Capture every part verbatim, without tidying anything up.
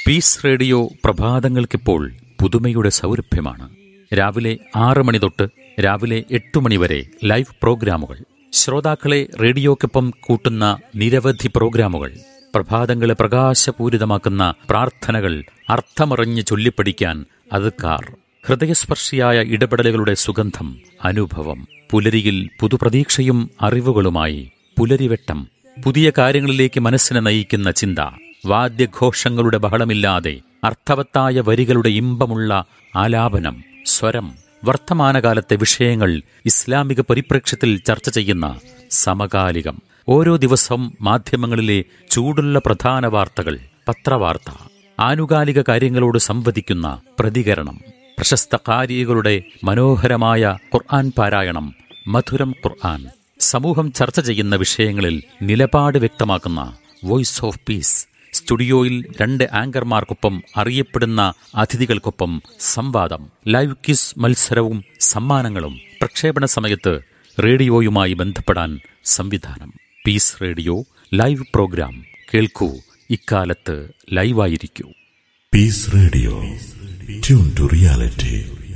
Piece radio പ്രഭാതങ്ങൾക്കിപ്പോൾ പുതുമയുടെ സൗരഭ്യമാണ്. രാവിലെ ആറ് മണി തൊട്ട് രാവിലെ എട്ട് മണി വരെ ലൈവ് പ്രോഗ്രാമുകൾ, ശ്രോതാക്കളെ റേഡിയോക്കൊപ്പം കൂട്ടുന്ന നിരവധി പ്രോഗ്രാമുകൾ, പ്രഭാതങ്ങളെ പ്രകാശപൂരിതമാക്കുന്ന പ്രാർത്ഥനകൾ, അർത്ഥമറിഞ്ഞ് ചൊല്ലിപ്പഠിക്കാൻ അദ്കാർ, ഹൃദയസ്പർശിയായ ഇടപെടലുകളുടെ സുഗന്ധം, അനുഭവം. പുലരിയിൽ പുതുപ്രതീക്ഷയും അറിവുകളുമായി പുലരിവെട്ടം, പുതിയ കാര്യങ്ങളിലേക്ക് മനസ്സിനെ നയിക്കുന്ന ചിന്ത. വാദ്യഘോഷങ്ങളുടെ ബഹളമില്ലാതെ അർത്ഥവത്തായ വരികളുടെ ഇമ്പമുള്ള ആലാപനം, സ്വരം. വർത്തമാനകാലത്തെ വിഷയങ്ങൾ ഇസ്ലാമിക പരിപ്രേക്ഷ്യത്തിൽ ചർച്ച ചെയ്യുന്ന സമകാലികം. ഓരോ ദിവസവും മാധ്യമങ്ങളിലെ ചൂടുള്ള പ്രധാന വാർത്തകൾ, പത്രവാർത്ത, ആനുകാലിക കാര്യങ്ങളോട് സംവദിക്കുന്ന പ്രതികരണം, പ്രശസ്ത ഖാരികളുടെ മനോഹരമായ ഖുർആൻ പാരായണം, മധുരം ഖുർആൻ. സമൂഹം ചർച്ച ചെയ്യുന്ന വിഷയങ്ങളിൽ നിലപാട് വ്യക്തമാക്കുന്ന വോയിസ് ഓഫ് പീസ്. സ്റ്റുഡിയോയിൽ രണ്ട് ആങ്കർമാർക്കൊപ്പം അറിയപ്പെടുന്ന അതിഥികൾക്കൊപ്പം സംവാദം, ലൈവ് ക്വിസ് മത്സരവും സമ്മാനങ്ങളും. പ്രക്ഷേപണ സമയത്ത് റേഡിയോയുമായി ബന്ധപ്പെടാൻ സംവിധാനം. പീസ് റേഡിയോ ലൈവ് പ്രോഗ്രാം കേൾക്കൂ. ഇക്കാലത്ത് ലൈവായിരിക്കൂ. Piece radio, tune to reality.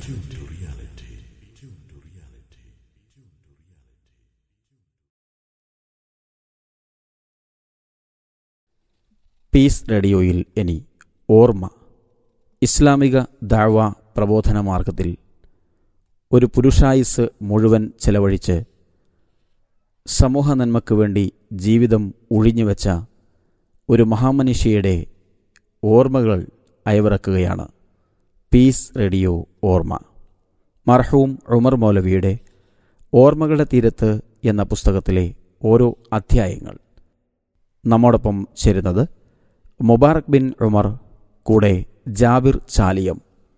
Piece റേഡിയോയിൽ ഇനി ഓർമ്മ. ഇസ്ലാമിക ദഅ്വ പ്രബോധന മാർഗത്തിൽ ഒരു പുരുഷായുസ് മുഴുവൻ ചെലവഴിച്ച് സമൂഹ നന്മയ്ക്ക് വേണ്ടി ജീവിതം ഉഴിഞ്ഞുവെച്ച ഒരു മഹാമനുഷ്യയുടെ ഓർമ്മകൾ അയവിറക്കുകയാണ് പീസ് റേഡിയോ ഓർമ്മ. മർഹൂം ഉമർ മൗലവിയുടെ ഓർമ്മകളുടെ തീരത്ത് എന്ന പുസ്തകത്തിലെ ഓരോ അധ്യായങ്ങൾ. നമ്മോടൊപ്പം ചേരുന്നത് മുബാറക് ബിൻ ഉമർ, കൂടെ ജാബിർ ചാലിയം.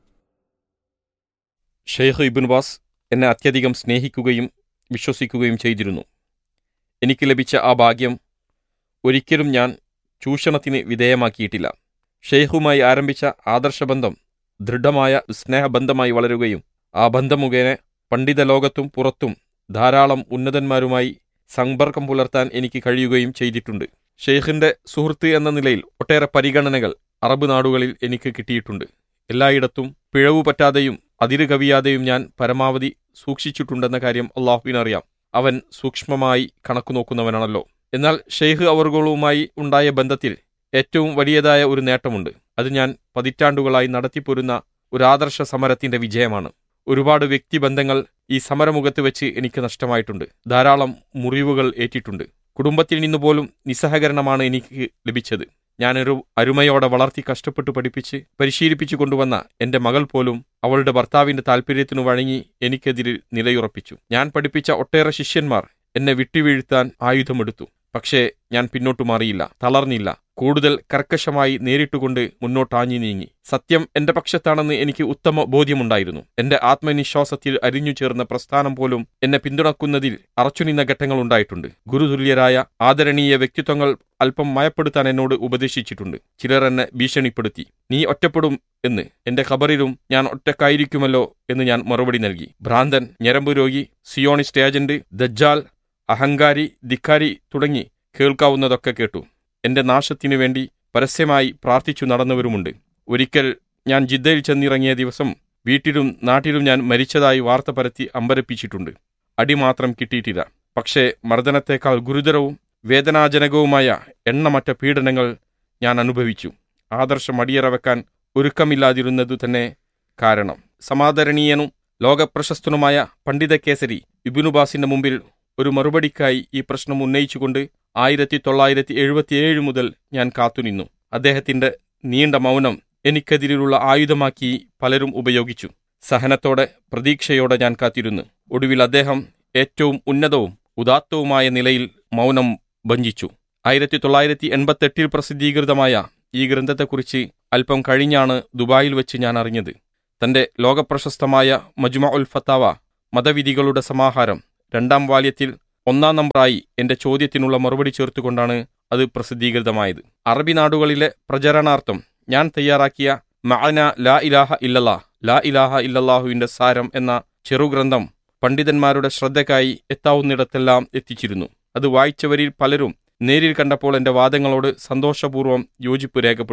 ഷെയ്ഖ് ഇബ്നു ബാസ് എന്നെ അത്യധികം സ്നേഹിക്കുകയും വിശ്വസിക്കുകയും ചെയ്തിരുന്നു. എനിക്ക് ലഭിച്ച ആ ഭാഗ്യം ഒരിക്കലും ഞാൻ ചൂഷണത്തിന് വിധേയമാക്കിയിട്ടില്ല. ഷെയ്ഖുമായി ആരംഭിച്ച ആദർശബന്ധം ദൃഢമായ സ്നേഹബന്ധമായി വളരുകയും ആ ബന്ധം മുഖേന പണ്ഡിത ലോകത്തും പുറത്തും ധാരാളം ഉന്നതന്മാരുമായി സമ്പർക്കം പുലർത്താൻ എനിക്ക് കഴിയുകയും ചെയ്തിട്ടുണ്ട്. ഷെയ്ഖിന്റെ സുഹൃത്ത് എന്ന നിലയിൽ ഒട്ടേറെ പരിഗണനകൾ അറബ് നാടുകളിൽ എനിക്ക് കിട്ടിയിട്ടുണ്ട്. എല്ലായിടത്തും പിഴവു പറ്റാതെയും അതിര് കവിയാതെയും ഞാൻ പരമാവധി സൂക്ഷിച്ചിട്ടുണ്ടെന്ന കാര്യം അള്ളാഹുവിനറിയാം. അവൻ സൂക്ഷ്മമായി കണക്കു നോക്കുന്നവനാണല്ലോ. എന്നാൽ ഷെയ്ഖ് അവറുകളുമായി ഉണ്ടായ ബന്ധത്തിൽ ഏറ്റവും വലിയതായ ഒരു നേട്ടമുണ്ട്. അത് ഞാൻ പതിറ്റാണ്ടുകളായി നടത്തിപ്പോരുന്ന ഒരു ആദർശ സമരത്തിന്റെ വിജയമാണ്. ഒരുപാട് വ്യക്തിബന്ധങ്ങൾ ഈ സമരമുഖത്ത് വെച്ച് എനിക്ക് നഷ്ടമായിട്ടുണ്ട്. ധാരാളം മുറിവുകൾ ഏറ്റിട്ടുണ്ട്. കുടുംബത്തിൽ നിന്ന് പോലും നിസ്സഹകരണമാണ് എനിക്ക് ലഭിച്ചത്. ഞാനൊരു അരുമയോടെ വളർത്തി കഷ്ടപ്പെട്ട് പഠിപ്പിച്ച് പരിശീലിപ്പിച്ചു കൊണ്ടുവന്ന എന്റെ മകൾ പോലും അവളുടെ ഭർത്താവിന്റെ താല്പര്യത്തിനു വഴങ്ങി എനിക്കെതിരിൽ നിലയുറപ്പിച്ചു. ഞാൻ പഠിപ്പിച്ച ഒട്ടേറെ ശിഷ്യന്മാർ എന്നെ വിട്ടുവീഴ്ത്താൻ ആയുധമെടുത്തു. പക്ഷേ ഞാൻ പിന്നോട്ടു മാറിയില്ല, തളർന്നില്ല. കൂടുതൽ കർക്കശമായി നേരിട്ടുകൊണ്ട് മുന്നോട്ടാഞ്ഞു നീങ്ങി. സത്യം എന്റെ പക്ഷത്താണെന്ന് എനിക്ക് ഉത്തമ ബോധ്യമുണ്ടായിരുന്നു. എന്റെ ആത്മനിശ്വാസത്തിൽ അരിഞ്ഞു ചേർന്ന പ്രസ്ഥാനം പോലും എന്നെ പിന്തുണക്കുന്നതിൽ അറച്ചുനിന്ന ഘട്ടങ്ങൾ ഉണ്ടായിട്ടുണ്ട്. ഗുരുതുല്യരായ ആദരണീയ വ്യക്തിത്വങ്ങൾ അല്പം മയപ്പെടുത്താൻ എന്നോട് ഉപദേശിച്ചിട്ടുണ്ട്. ചിലർ എന്നെ ഭീഷണിപ്പെടുത്തി. നീ ഒറ്റപ്പെടും എന്ന്. എന്റെ ഖബറിലും ഞാൻ ഒറ്റക്കായിരിക്കുമല്ലോ എന്ന് ഞാൻ മറുപടി നൽകി. ഭ്രാന്തൻ, ഞരമ്പു രോഗി, സിയോണിസ്റ്റ് ഏജന്റ്, ദജ്ജാൽ, അഹങ്കാരി, ധിക്കാരി തുടങ്ങി കേൾക്കാവുന്നതൊക്കെ കേട്ടു. എന്റെ നാശത്തിനു വേണ്ടി പരസ്യമായി പ്രാർത്ഥിച്ചു നടന്നവരുമുണ്ട്. ഒരിക്കൽ ഞാൻ ജിദ്ദയിൽ ചെന്നിറങ്ങിയ ദിവസം വീട്ടിലും നാട്ടിലും ഞാൻ മരിച്ചതായി വാർത്ത പരത്തി അമ്പരപ്പിച്ചിട്ടുണ്ട്. അടി മാത്രം കിട്ടിയിട്ടില്ല. പക്ഷേ മർദ്ദനത്തേക്കാൾ ഗുരുതരവും വേദനാജനകവുമായ എണ്ണമറ്റ പീഡനങ്ങൾ ഞാൻ അനുഭവിച്ചു. ആദർശം അടിയറ വെക്കാൻ ഒരുക്കമില്ലാതിരുന്നതു തന്നെ കാരണം. സമാദരണീയനും ലോകപ്രശസ്തനുമായ പണ്ഡിത കേസരി ഇബ്നു ബാസിന്റെ മുമ്പിൽ ഒരു മറുപടിക്കായി ഈ പ്രശ്നം ഉന്നയിച്ചുകൊണ്ട് ആയിരത്തി തൊള്ളായിരത്തി എഴുപത്തിയേഴ് മുതൽ ഞാൻ കാത്തുനിന്നു. അദ്ദേഹത്തിന്റെ നീണ്ട മൗനം എനിക്കെതിരിലുള്ള ആയുധമാക്കി പലരും ഉപയോഗിച്ചു. സഹനത്തോടെ, പ്രതീക്ഷയോടെ ഞാൻ കാത്തിരുന്നു. ഒടുവിൽ അദ്ദേഹം ഏറ്റവും ഉന്നതവും ഉദാത്തവുമായ നിലയിൽ മൗനം ഭഞ്ജിച്ചു. ആയിരത്തി തൊള്ളായിരത്തി എൺപത്തെട്ടിൽ പ്രസിദ്ധീകൃതമായ ഈ ഗ്രന്ഥത്തെക്കുറിച്ച് അല്പം കഴിഞ്ഞാണ് ദുബായിൽ വെച്ച് ഞാൻ അറിഞ്ഞത്. തന്റെ ലോകപ്രശസ്തമായ മജ്മുഉൽ ഫത്താവ, മതവിധികളുടെ സമാഹാരം, രണ്ടാം വാല്യത്തിൽ ഒന്നാം നമ്പറായി എന്റെ ചോദ്യത്തിനുള്ള മറുപടി ചേർത്തുകൊണ്ടാണ് അത് പ്രസിദ്ധീകൃതമായത്. അറബി നാടുകളിലെ പ്രചരണാർത്ഥം ഞാൻ തയ്യാറാക്കിയ മഅന ലാ ഇലാഹ ഇല്ലല്ലാ, ലാ ഇലാഹ ഇല്ലല്ലാഹുവിന്റെ സാരം എന്ന ചെറുഗ്രന്ഥം പണ്ഡിതന്മാരുടെ ശ്രദ്ധയ്ക്കായി എത്താവുന്നിടത്തെല്ലാം എത്തിച്ചിരുന്നു. അത് വായിച്ചവരിൽ പലരും നേരിൽ കണ്ടപ്പോൾ എന്റെ വാദങ്ങളോട് സന്തോഷപൂർവ്വം യോജിപ്പ് രേഖപ്പെടുത്തി.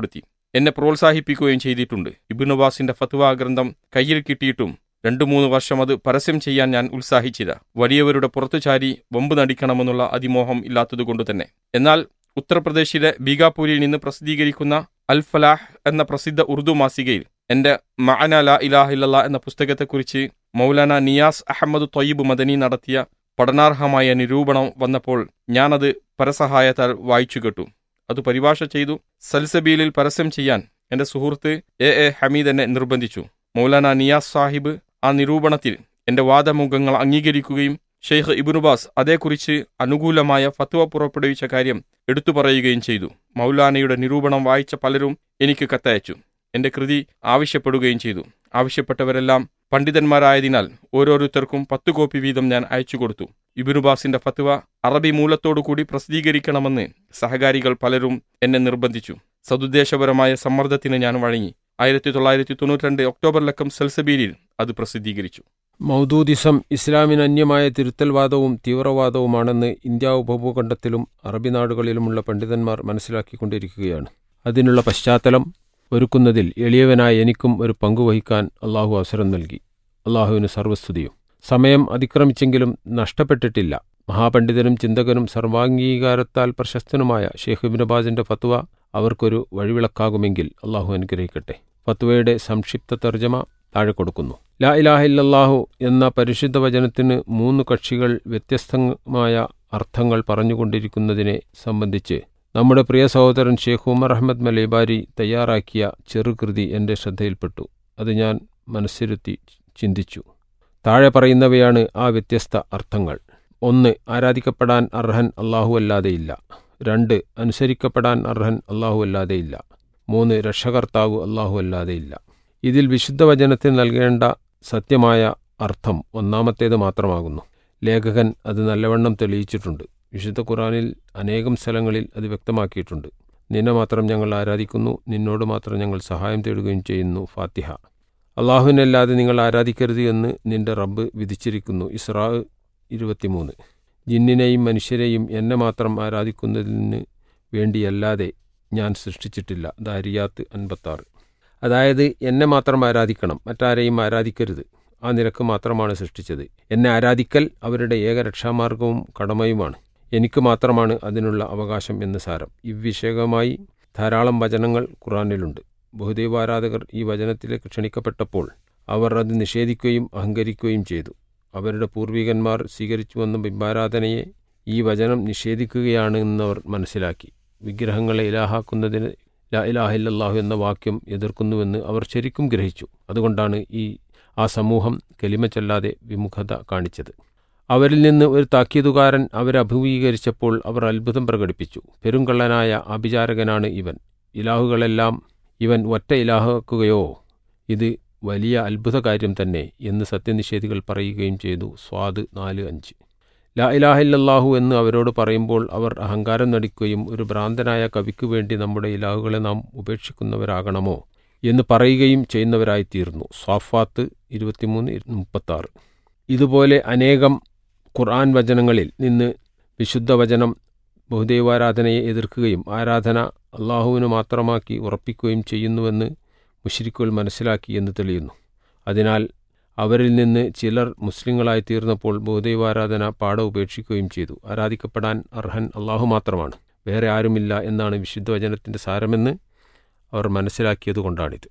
എന്നെ പ്രോത്സാഹിപ്പിക്കുകയും ചെയ്തിട്ടുണ്ട്. ഇബ്നു ബാസിന്റെ ഫത്വ ഗ്രന്ഥം കയ്യിൽ കിട്ടിയിട്ടും രണ്ടു മൂന്ന് വർഷം അത് പരസ്യം ചെയ്യാൻ ഞാൻ ഉത്സാഹിച്ചില്ല. വലിയവരുടെ പുറത്തുചാരി വമ്പ് നടിക്കണമെന്നുള്ള അതിമോഹം ഇല്ലാത്തതുകൊണ്ട് തന്നെ. എന്നാൽ ഉത്തർപ്രദേശിലെ ബീഗാപൂരിൽ നിന്ന് പ്രസിദ്ധീകരിക്കുന്ന അൽ ഫലാഹ് എന്ന പ്രസിദ്ധ ഉറുദു മാസികയിൽ എന്റെ മഅന ലാ ഇലാഹ ഇല്ലല്ലാഹ് എന്ന പുസ്തകത്തെക്കുറിച്ച് മൗലാന നിയാസ് അഹമ്മദ് ത്വയ്യിബ് മദനി നടത്തിയ പഠനാർഹമായ നിരൂപണം വന്നപ്പോൾ ഞാനത് പരസഹായത്താൽ വായിച്ചു കേട്ടു. അത് പരിഭാഷ ചെയ്തു സൽസബീലിൽ പരസ്യം ചെയ്യാൻ എന്റെ സുഹൃത്ത് എ എ ഹമീദ് എന്നെ നിർബന്ധിച്ചു. മൗലാന നിയാസ് സാഹിബ് ആ നിരൂപണത്തിൽ എന്റെ വാദമുഖങ്ങൾ അംഗീകരിക്കുകയും ഷെയ്ഖ് ഇബ്നു ബാസ് അതേക്കുറിച്ച് അനുകൂലമായ ഫത്വ പുറപ്പെടുവിച്ച കാര്യം എടുത്തു പറയുകയും ചെയ്തു. മൗലാനയുടെ നിരൂപണം വായിച്ച പലരും എനിക്ക് കത്തയച്ചു, എന്റെ കൃതി ആവശ്യപ്പെടുകയും ചെയ്തു. ആവശ്യപ്പെട്ടവരെല്ലാം പണ്ഡിതന്മാരായതിനാൽ ഓരോരുത്തർക്കും പത്തു കോപ്പി വീതം ഞാൻ അയച്ചു കൊടുത്തു. ഇബ്നു ബാസിന്റെ ഫത്വ അറബി മൂലത്തോടുകൂടി പ്രസിദ്ധീകരിക്കണമെന്ന് സഹകാരികൾ പലരും എന്നെ നിർബന്ധിച്ചു. സതുദ്ദേശപരമായ സമ്മർദ്ദത്തിന് ഞാൻ വഴങ്ങി. ആയിരത്തി തൊള്ളായിരത്തി തൊണ്ണൂറ്റി രണ്ട് ഒക്ടോബർ ലക്കം സൽസബീലിൽ അത് പ്രസിദ്ധീകരിച്ചു. മൗദൂദിസം ഇസ്ലാമിന് അന്യമായ തിരുത്തൽവാദവും തീവ്രവാദവുമാണെന്ന് ഇന്ത്യ ഉപഭൂഖണ്ഡത്തിലും അറബി നാടുകളിലുമുള്ള പണ്ഡിതന്മാർ മനസ്സിലാക്കിക്കൊണ്ടിരിക്കുകയാണ്. അതിനുള്ള പശ്ചാത്തലം ഒരുക്കുന്നതിൽ എളിയവനായ എനിക്കും ഒരു പങ്കുവഹിക്കാൻ അള്ളാഹു അവസരം നൽകി. അള്ളാഹുവിന് സർവസ്തുതിയും. സമയം അതിക്രമിച്ചെങ്കിലും നഷ്ടപ്പെട്ടിട്ടില്ല. മഹാപണ്ഡിതനും ചിന്തകനും സർവാംഗീകാരത്താൽ പ്രശസ്തനുമായ ഷെയ്ഖ് ഇബ്നു ബാസിന്റെ ഫത്വ അവർക്കൊരു വഴിവിളക്കാകുമെങ്കിൽ അള്ളാഹു അനുഗ്രഹിക്കട്ടെ. ഫത്വയുടെ സംക്ഷിപ്ത തർജ്ജമ താഴെ കൊടുക്കുന്നു. ലാ ഇലാഹ ഇല്ലല്ലാഹു എന്ന പരിശുദ്ധ വചനത്തിന് മൂന്ന് കക്ഷികൾ വ്യത്യസ്തമായ അർത്ഥങ്ങൾ പറഞ്ഞുകൊണ്ടിരിക്കുന്നതിനെ സംബന്ധിച്ച് നമ്മുടെ പ്രിയ സഹോദരൻ ഷെയ്ഖ് ഉമർ അഹമ്മദ് മലേബാരി തയ്യാറാക്കിയ ചെറുകൃതി എൻ്റെ ശ്രദ്ധയിൽപ്പെട്ടു. അത് ഞാൻ മനസ്സിരുത്തി ചിന്തിച്ചു. താഴെ പറയുന്നവയാണ് ആ വ്യത്യസ്ത അർത്ഥങ്ങൾ. ഒന്ന്, ആരാധിക്കപ്പെടാൻ അർഹൻ അല്ലാഹു അല്ലാതെയില്ല. രണ്ട്, അനുസരിക്കപ്പെടാൻ അർഹൻ അല്ലാഹു അല്ലാതെയില്ല. മൂന്ന്, രക്ഷകർത്താവ് അല്ലാഹു അല്ലാതെയില്ല. ഇതിൽ വിശുദ്ധ വചനത്തിന് നൽകേണ്ട സത്യമായ അർത്ഥം ഒന്നാമത്തേത് മാത്രമാകുന്നു. ലേഖകൻ അത് നല്ലവണ്ണം തെളിയിച്ചിട്ടുണ്ട്. വിശുദ്ധ ഖുർആനിൽ അനേകം സ്ഥലങ്ങളിൽ അത് വ്യക്തമാക്കിയിട്ടുണ്ട്. നിന്നെ മാത്രം ഞങ്ങൾ ആരാധിക്കുന്നു, നിന്നോട് മാത്രം ഞങ്ങൾ സഹായം തേടുകയും ചെയ്യുന്നു. ഫാത്തിഹ. അള്ളാഹുവിനല്ലാതെ നിങ്ങൾ ആരാധിക്കരുത് എന്ന് നിന്റെ റബ്ബ് വിധിച്ചിരിക്കുന്നു. ഇസ്രാ ഇരുപത്തിമൂന്ന്. ജിന്നിനെയും മനുഷ്യരെയും എന്നെ മാത്രം ആരാധിക്കുന്നതിന് വേണ്ടിയല്ലാതെ ഞാൻ സൃഷ്ടിച്ചിട്ടില്ല. ദാരിയാത്ത് അൻപത്താറ്. അതായത് എന്നെ മാത്രം ആരാധിക്കണം, മറ്റാരെയും ആരാധിക്കരുത്. ആ നിലക്ക് മാത്രമാണ് സൃഷ്ടിച്ചത്. എന്നെ ആരാധിക്കൽ അവരുടെ ഏക രക്ഷാമാർഗവും കടമയുമാണ്. എനിക്ക് മാത്രമാണ് അതിനുള്ള അവകാശം എന്ന് സാരം. ഇവിഷയകമായി ധാരാളം വചനങ്ങൾ ഖുർആനിലുണ്ട്. ബഹുദൈവാരാധകർ ഈ വചനത്തിലേക്ക് ക്ഷണിക്കപ്പെട്ടപ്പോൾ അവർ അത് നിഷേധിക്കുകയും അഹങ്കരിക്കുകയും ചെയ്തു. അവരുടെ പൂർവികന്മാർ സ്വീകരിച്ചു വന്ന ബിംബാരാധനയെ ഈ വചനം നിഷേധിക്കുകയാണെന്നവർ മനസ്സിലാക്കി. വിഗ്രഹങ്ങളെ ഇലാഹാക്കുന്നതിന് ലാ ഇലാഹ ഇല്ലല്ലാഹു എന്ന വാക്യം എതിർക്കുന്നുവെന്ന് അവർ ശരിക്കും ഗ്രഹിച്ചു. അതുകൊണ്ടാണ് ഈ ആ സമൂഹം കലിമ ചൊല്ലാതെ വിമുഖത കാണിച്ചത്. അവരിൽ നിന്ന് ഒരു താക്കീതുകാരൻ അവരെ അഭിമുഖീകരിച്ചപ്പോൾ അവർ അത്ഭുതം പ്രകടിപ്പിച്ചു. പെരുങ്കള്ളനായ ആഭിചാരകനാണ് ഇവൻ. ഇലാഹുകളെല്ലാം ഇവൻ ഒറ്റ ഇലാഹാക്കുകയോ, ഇത് വലിയ അത്ഭുതകാര്യം തന്നെ എന്ന് സത്യനിഷേധികൾ പറയുകയും ചെയ്തു. സ്വാദ് നാല് അഞ്ച്. ലാ ഇലാഹ ഇല്ലല്ലാഹു എന്ന് അവരോട് പറയുമ്പോൾ അവർ അഹങ്കാരം നടിക്കുകയും ഒരു ഭ്രാന്തനായ കവിക്ക് വേണ്ടി നമ്മുടെ ഇലാഹുകളെ നാം ഉപേക്ഷിക്കുന്നവരാകണമോ എന്ന് പറയുകയും ചെയ്യുന്നവരായിത്തീർന്നു. സ്വാഫാത്ത് ഇരുപത്തിമൂന്ന് മുപ്പത്താറ്. ഇതുപോലെ അനേകം ഖുർആൻ വചനങ്ങളിൽ നിന്ന് വിശുദ്ധ വചനം ബഹുദൈവാരാധനയെ എതിർക്കുകയും ആരാധന അള്ളാഹുവിന് മാത്രമാക്കി ഉറപ്പിക്കുകയും ചെയ്യുന്നുവെന്ന് മുശ്രിക്കുകൾ മനസ്സിലാക്കി എന്ന് തെളിയുന്നു. അതിനാൽ അവരിൽ നിന്ന് ചിലർ മുസ്ലിങ്ങളായി തീർന്നപ്പോൾ ബഹുദൈവാരാധന പാടെ ഉപേക്ഷിക്കുകയും ചെയ്തു. ആരാധിക്കപ്പെടാൻ അർഹൻ അള്ളാഹു മാത്രമാണ്, വേറെ ആരുമില്ല എന്നാണ് വിശുദ്ധ വചനത്തിൻ്റെ സാരമെന്ന് അവർ മനസ്സിലാക്കിയതുകൊണ്ടാണിത്.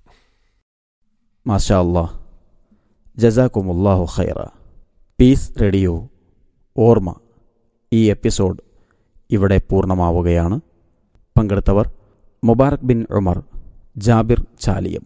മാഷാ അല്ലാഹ്, ജസാക്കുമുല്ലാഹു ഖൈറ. പീസ് റേഡിയോ ഓർമ്മ ഈ എപ്പിസോഡ് ഇവിടെ പൂർണ്ണമാവുകയാണ്. പങ്കെടുത്തവർ മുബാറക് ബിൻ ഉമർ, ജാബിർ ചാലിയം.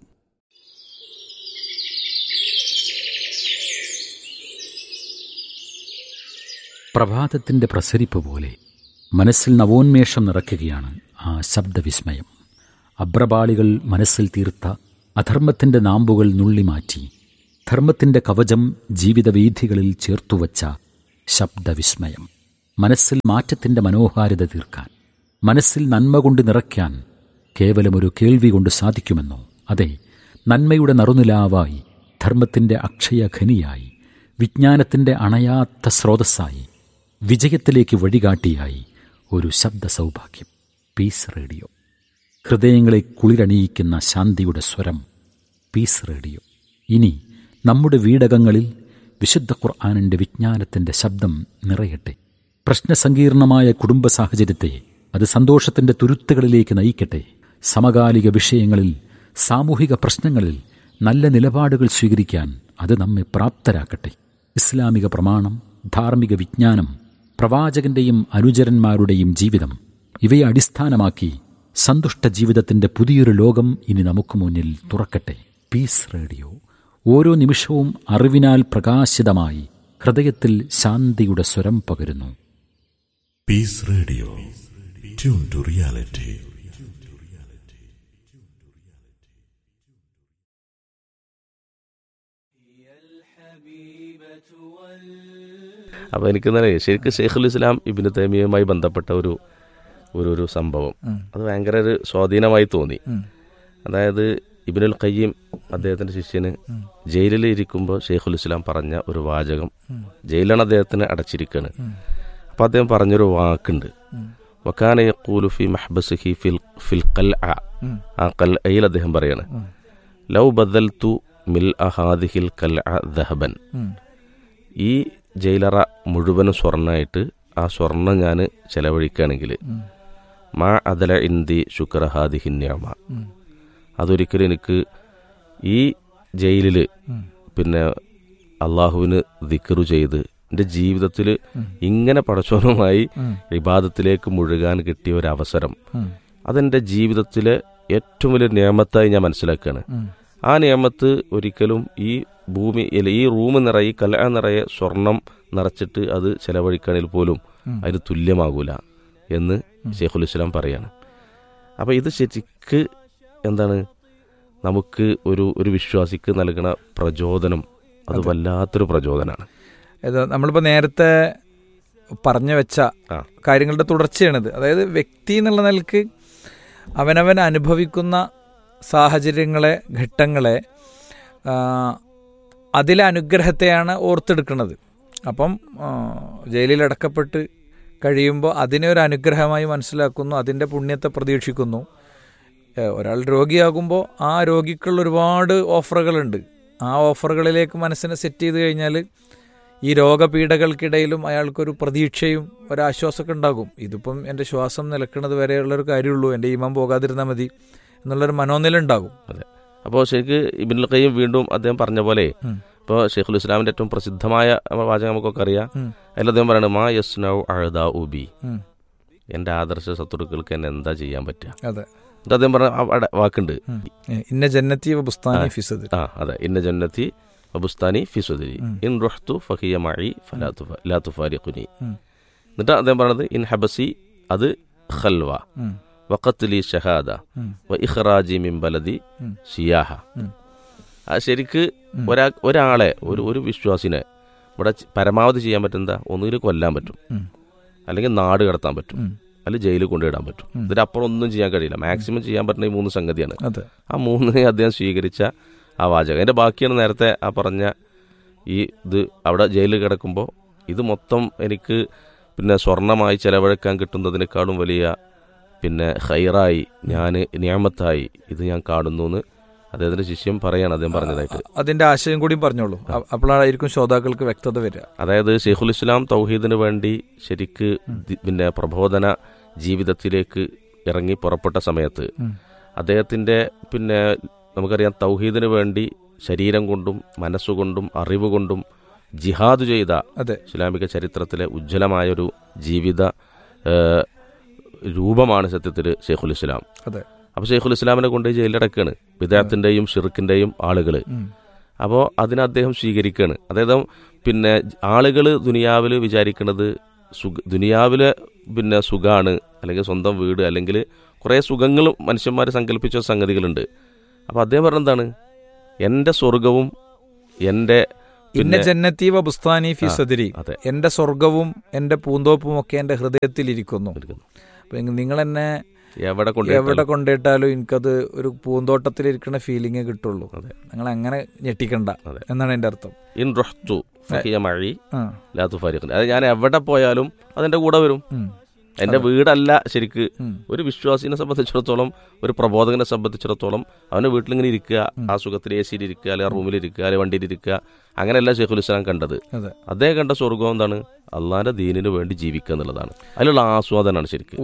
പ്രഭാതത്തിൻ്റെ പ്രസരിപ്പ് പോലെ മനസ്സിൽ നവോന്മേഷം നിറയ്ക്കുകയാണ് ആ ശബ്ദവിസ്മയം. അബ്രപാളികൾ മനസ്സിൽ തീർത്ത അധർമ്മത്തിൻ്റെ നാമ്പുകൾ നുള്ളിമാറ്റി ധർമ്മത്തിൻ്റെ കവചം ജീവിതവീഥികളിൽ ചേർത്തുവച്ച ശബ്ദവിസ്മയം. മനസ്സിൽ മാറ്റത്തിൻ്റെ മനോഹാരിത തീർക്കാൻ, മനസ്സിൽ നന്മ കൊണ്ട് നിറയ്ക്കാൻ കേവലമൊരു കേൾവി കൊണ്ട് സാധിക്കുമെന്നോ? അതെ, നന്മയുടെ നറുനിലാവായി, ധർമ്മത്തിൻ്റെ അക്ഷയഖനിയായി, വിജ്ഞാനത്തിൻ്റെ അണയാത്ത സ്രോതസ്സായി, വിജയത്തിലേക്ക് വഴികാട്ടിയായി ഒരു ശബ്ദ സൗഭാഗ്യം. Piece radio. ഹൃദയങ്ങളെ കുളിരണിയിക്കുന്ന ശാന്തിയുടെ സ്വരം. Piece radio. ഇനി നമ്മുടെ വീടകങ്ങളിൽ വിശുദ്ധ ഖുർആനിൻ്റെ വിജ്ഞാനത്തിൻ്റെ ശബ്ദം നിറയട്ടെ. പ്രശ്നസങ്കീർണമായ കുടുംബ സാഹചര്യത്തെ അത് സന്തോഷത്തിൻ്റെ തുരുത്തുകളിലേക്ക് നയിക്കട്ടെ. സമകാലിക വിഷയങ്ങളിൽ, സാമൂഹിക പ്രശ്നങ്ങളിൽ നല്ല നിലപാടുകൾ സ്വീകരിക്കാൻ അത് നമ്മെ പ്രാപ്തരാക്കട്ടെ. ഇസ്ലാമിക പ്രമാണം, ധാർമ്മിക വിജ്ഞാനം, പ്രവാചകന്റെയും അനുചരന്മാരുടെയും ജീവിതം, ഇവയെ അടിസ്ഥാനമാക്കി സന്തുഷ്ട ജീവിതത്തിന്റെ പുതിയൊരു ലോകം ഇനി നമുക്ക് മുന്നിൽ തുറക്കട്ടെ. പീസ് റേഡിയോ, ഓരോ നിമിഷവും അറിവിനാൽ പ്രകാശിതമായി ഹൃദയത്തിൽ ശാന്തിയുടെ സ്വരം പകരുന്നു. Piece radio, tune to reality. അപ്പോൾ എനിക്കെന്താണ് ശരിക്കും ഷെയ്ഖുൽ ഇസ്ലാം ഇബ്നു തൈമിയയുമായി ബന്ധപ്പെട്ട ഒരു ഒരു ഒരു സംഭവം അത് ഭയങ്കര ഒരു സ്വാധീനമായി തോന്നി. അതായത് ഇബ്നുൽ ഖയ്യിം അദ്ദേഹത്തിൻ്റെ ശിഷ്യന് ജയിലിൽ ഇരിക്കുമ്പോൾ ഷെയ്ഖുൽ ഇസ്ലാം പറഞ്ഞ ഒരു വാചകം, ജയിലാണ് അദ്ദേഹത്തിന് അടച്ചിരിക്കുകയാണ്. അപ്പോൾ അദ്ദേഹം പറഞ്ഞൊരു വാക്കുണ്ട്, വക്കാന യഖൂലു ഫി മഹ്ബസിഹി ഫിൽ ഫിൽ ഖൽഅ. ആ ഖൽഅയിൽ അദ്ദേഹം പറയാണ്, ലൗ ബദൽതു മിൽ അഹാദിഹിൽ ഖൽഅ ദഹബൻ. ഈ ജയിലറ മുഴുവനും സ്വർണ്ണമായിട്ട് ആ സ്വർണ്ണം ഞാൻ ചെലവഴിക്കുകയാണെങ്കിൽ മാ അദല ഇന്ദി ശുക്ര ഹാദിഹിൻ നിഅമ, അതൊരിക്കലും എനിക്ക് ഈ ജയിലിൽ പിന്നെ അള്ളാഹുവിന് ദിക്റ് ചെയ്ത് എൻ്റെ ജീവിതത്തിൽ ഇങ്ങനെ പടച്ചോനുമായി ഇബാദത്തിലേക്ക് മുഴുകാൻ കിട്ടിയ ഒരു അവസരം, അതെൻ്റെ ജീവിതത്തിലെ ഏറ്റവും വലിയ നിയമത്തായി ഞാൻ മനസ്സിലാക്കുകയാണ്. ആ നിയമത്ത് ഒരിക്കലും ഈ ഭൂമി ഈ റൂം നിറയെ കല നിറയെ സ്വർണം നിറച്ചിട്ട് അത് ചെലവഴിക്കണിൽ പോലും അതിന് തുല്യമാകൂല എന്ന് ഷെയ്ഖുൽ ഇസ്ലാം പറയാണ്. അപ്പോൾ ഇത് ശരിക്ക് എന്താണ് നമുക്ക് ഒരു ഒരു വിശ്വാസിക്ക് നൽകുന്ന പ്രചോദനം, അത് വല്ലാത്തൊരു പ്രചോദനമാണ്. നമ്മളിപ്പോൾ നേരത്തെ പറഞ്ഞു വെച്ച കാര്യങ്ങളുടെ തുടർച്ചയാണിത്. അതായത് വ്യക്തി എന്നുള്ള നിലക്ക് അവനവൻ അനുഭവിക്കുന്ന സാഹചര്യങ്ങളെ, ഘട്ടങ്ങളെ, അതിലെ അനുഗ്രഹത്തെയാണ് ഓർത്തെടുക്കുന്നത്. അപ്പം ജയിലിലടക്കപ്പെട്ട് കഴിയുമ്പോൾ അതിനെ ഒരു അനുഗ്രഹമായി മനസ്സിലാക്കുന്നു, അതിൻ്റെ പുണ്യത്തെ പ്രതീക്ഷിക്കുന്നു. ഒരാൾ രോഗിയാകുമ്പോൾ ആ രോഗിക്കുള്ള ഒരുപാട് ഓഫറുകളുണ്ട്. ആ ഓഫറുകളിലേക്ക് മനസ്സിനെ സെറ്റ് ചെയ്ത് കഴിഞ്ഞാൽ ഈ രോഗപീഠകൾക്കിടയിലും അയാൾക്കൊരു പ്രതീക്ഷയും ഒരാശ്വാസമൊക്കെ ഉണ്ടാകും. ഇതിപ്പം എൻ്റെ ശ്വാസം നിലക്കുന്നത് വരെയുള്ളൊരു കാര്യമുള്ളൂ, എൻ്റെ ഈമാൻ പോകാതിരുന്നാൽ മതി എന്നുള്ളൊരു മനോനില ഉണ്ടാകും. അതെ. അപ്പോൾ ശരിക്ക് ഇബ്നുൽ ഖയ്യിം വീണ്ടും അദ്ദേഹം പറഞ്ഞ പോലെ ഇപ്പോൾ ഷെയ്ഖുൽ ഇസ്ലാമിൻ്റെ ഏറ്റവും പ്രസിദ്ധമായ വാചകം നമുക്കൊക്കെ അറിയാം. അതിൽ അദ്ദേഹം പറയുന്നത്, മാ യസ്നഉ അഅദാഉ ഉബി, എൻ്റെ ആദർശ ശത്രുക്കൾക്ക് എന്നെ എന്താ ചെയ്യാൻ പറ്റുക. അതെ. എന്നിട്ട് അദ്ദേഹം പറഞ്ഞ അവിടെ വാക്കുണ്ട്, ഇന്ന ജന്നത്തി വബുസ്താനി ഫി സദ്രി. ആ അതെ, ഇന്ന ജന്നത്തി വബുസ്താനി ഫി സദ്രി ഇൻ റുഹ്തു ഫഹിയ മഇ ഫലാ തുഫ ലാ തുഫാരിഖുനി. എന്നിട്ട് അദ്ദേഹം പറഞ്ഞത്, ഇൻ ഹബസി അത് ഖൽവ വഖത്ലി ഷഹാദ വ ഇഖ്റാജി മിൻ ബലദി സിയാഹ. ആ ശരിക്ക് ഒരാ ഒരാളെ ഒരു ഒരു വിശ്വാസിനെ ഇവിടെ പരമാവധി ചെയ്യാൻ പറ്റുന്ന ഒന്നുകിൽ കൊല്ലാൻ പറ്റും, അല്ലെങ്കിൽ നാട് കടത്താൻ പറ്റും, അല്ലെങ്കിൽ ജയിലിൽ കൊണ്ടുവിടാൻ പറ്റും. ഇതിനപ്പുറം ഒന്നും ചെയ്യാൻ കഴിയില്ല. മാക്സിമം ചെയ്യാൻ പറ്റുന്ന ഈ മൂന്ന് സംഗതിയാണ്. ആ മൂന്നിനെ അദ്ദേഹം സ്വീകരിച്ച ആ വാചകം. അതിൻ്റെ ബാക്കിയാണ് നേരത്തെ ആ പറഞ്ഞ ഈ ഇത് അവിടെ ജയിലിൽ കിടക്കുമ്പോൾ ഇത് മൊത്തം എനിക്ക് പിന്നെ സ്വർണമായി ചെലവഴിക്കാൻ കിട്ടുന്നതിനേക്കാളും വലിയ പിന്നെ ഖൈറായി, ഞാൻ നിയമത്തായി ഇത് ഞാൻ കാണുന്നു എന്ന് അദ്ദേഹത്തിന്റെ ശിഷ്യം പറയാണ് അദ്ദേഹം പറഞ്ഞതായിട്ട്. അതിന്റെ ആശയം കൂടി പറഞ്ഞോളൂ, അപ്പോഴായിരിക്കും ശ്രോതാക്കൾക്ക് വ്യക്തത വരിക. അതായത് ഷെയ്ഖുൽ ഇസ്ലാം തൗഹീദിന് വേണ്ടി ശരിക്ക് പിന്നെ പ്രബോധന ജീവിതത്തിലേക്ക് ഇറങ്ങി പുറപ്പെട്ട സമയത്ത് അദ്ദേഹത്തിന്റെ പിന്നെ നമുക്കറിയാം തൗഹീദിന് വേണ്ടി ശരീരം കൊണ്ടും മനസ്സുകൊണ്ടും അറിവ് കൊണ്ടും ജിഹാദ് ചെയ്ത ഇസ്ലാമിക ചരിത്രത്തിലെ ഉജ്ജ്വലമായൊരു ജീവിത രൂപമാണ് സത്യത്തിൽ ഷെയ്ഖുൽ ഇസ്ലാം. അപ്പോൾ ഷെയ്ഖുൽ ഇസ്ലാമിനെ കൊണ്ട് ജയിലടക്കാണ് ബിദഅത്തിന്റെയും ഷിർക്കിന്റെയും ആളുകൾ. അപ്പോൾ അതിനെ അദ്ദേഹം സ്വീകരിക്കുകയാണ്. അതായത് പിന്നെ ആളുകൾ ദുനിയാവിൽ വിചാരിക്കുന്നത് സുഖ ദുനിയാവിലെ പിന്നെ സുഖമാണ്, അല്ലെങ്കിൽ സ്വന്തം വീട്, അല്ലെങ്കിൽ കുറേ സുഖങ്ങൾ മനുഷ്യന്മാർ സങ്കല്പിച്ച സംഗതികളുണ്ട്. അപ്പോൾ അദ്ദേഹം പറഞ്ഞെന്താണ്, എൻ്റെ സ്വർഗവും എൻ്റെ ഇന്ന ജന്നത്തി വബുസ്താനി ഫി സദ്രി, എൻ്റെ സ്വർഗവും എൻ്റെ പൂന്തോപ്പും ഒക്കെ എൻ്റെ ഹൃദയത്തിലിരിക്കുന്നു. അപ്പം നിങ്ങൾ എന്നെ എവിടെ എവിടെ കൊണ്ടിട്ടാലും എനിക്കത് ഒരു പൂന്തോട്ടത്തിലിരിക്കുന്ന ഫീലിംഗ് കിട്ടുള്ളൂ. നിങ്ങൾ അങ്ങനെ ഞെട്ടിക്കണ്ട എന്നാണ് എൻ്റെ അർത്ഥം. ഇൻ റഹ്തു ഫഹിയ മഇ ലാ തുഫാരിഖുനി, അത് ഞാൻ എവിടെ പോയാലും അതെൻ്റെ കൂടെ വരും. എൻ്റെ വീടല്ല ശരിക്ക്. ഒരു വിശ്വാസിനെ സംബന്ധിച്ചിടത്തോളം, ഒരു പ്രബോധകനെ സംബന്ധിച്ചിടത്തോളം അവൻ്റെ വീട്ടിലിങ്ങനെ ഇരിക്കുക, ആ സുഖത്തിൽ എ സിയിൽ ഇരിക്കുക, അല്ലെങ്കിൽ റൂമിലിരിക്കുക, അല്ലെങ്കിൽ വണ്ടിയിലിരിക്കുക, അങ്ങനെയല്ല ഷെയ്ഖുൽ ഇസ്ലാം കണ്ടത്. അദ്ദേഹം കണ്ട സ്വർഗം എന്താണ്? അള്ളാന്റെ ദീനിന് വേണ്ടി ജീവിക്കുക എന്നുള്ളതാണ്. അതിലുള്ള ആസ്വാദനാണ് ശരിക്കും.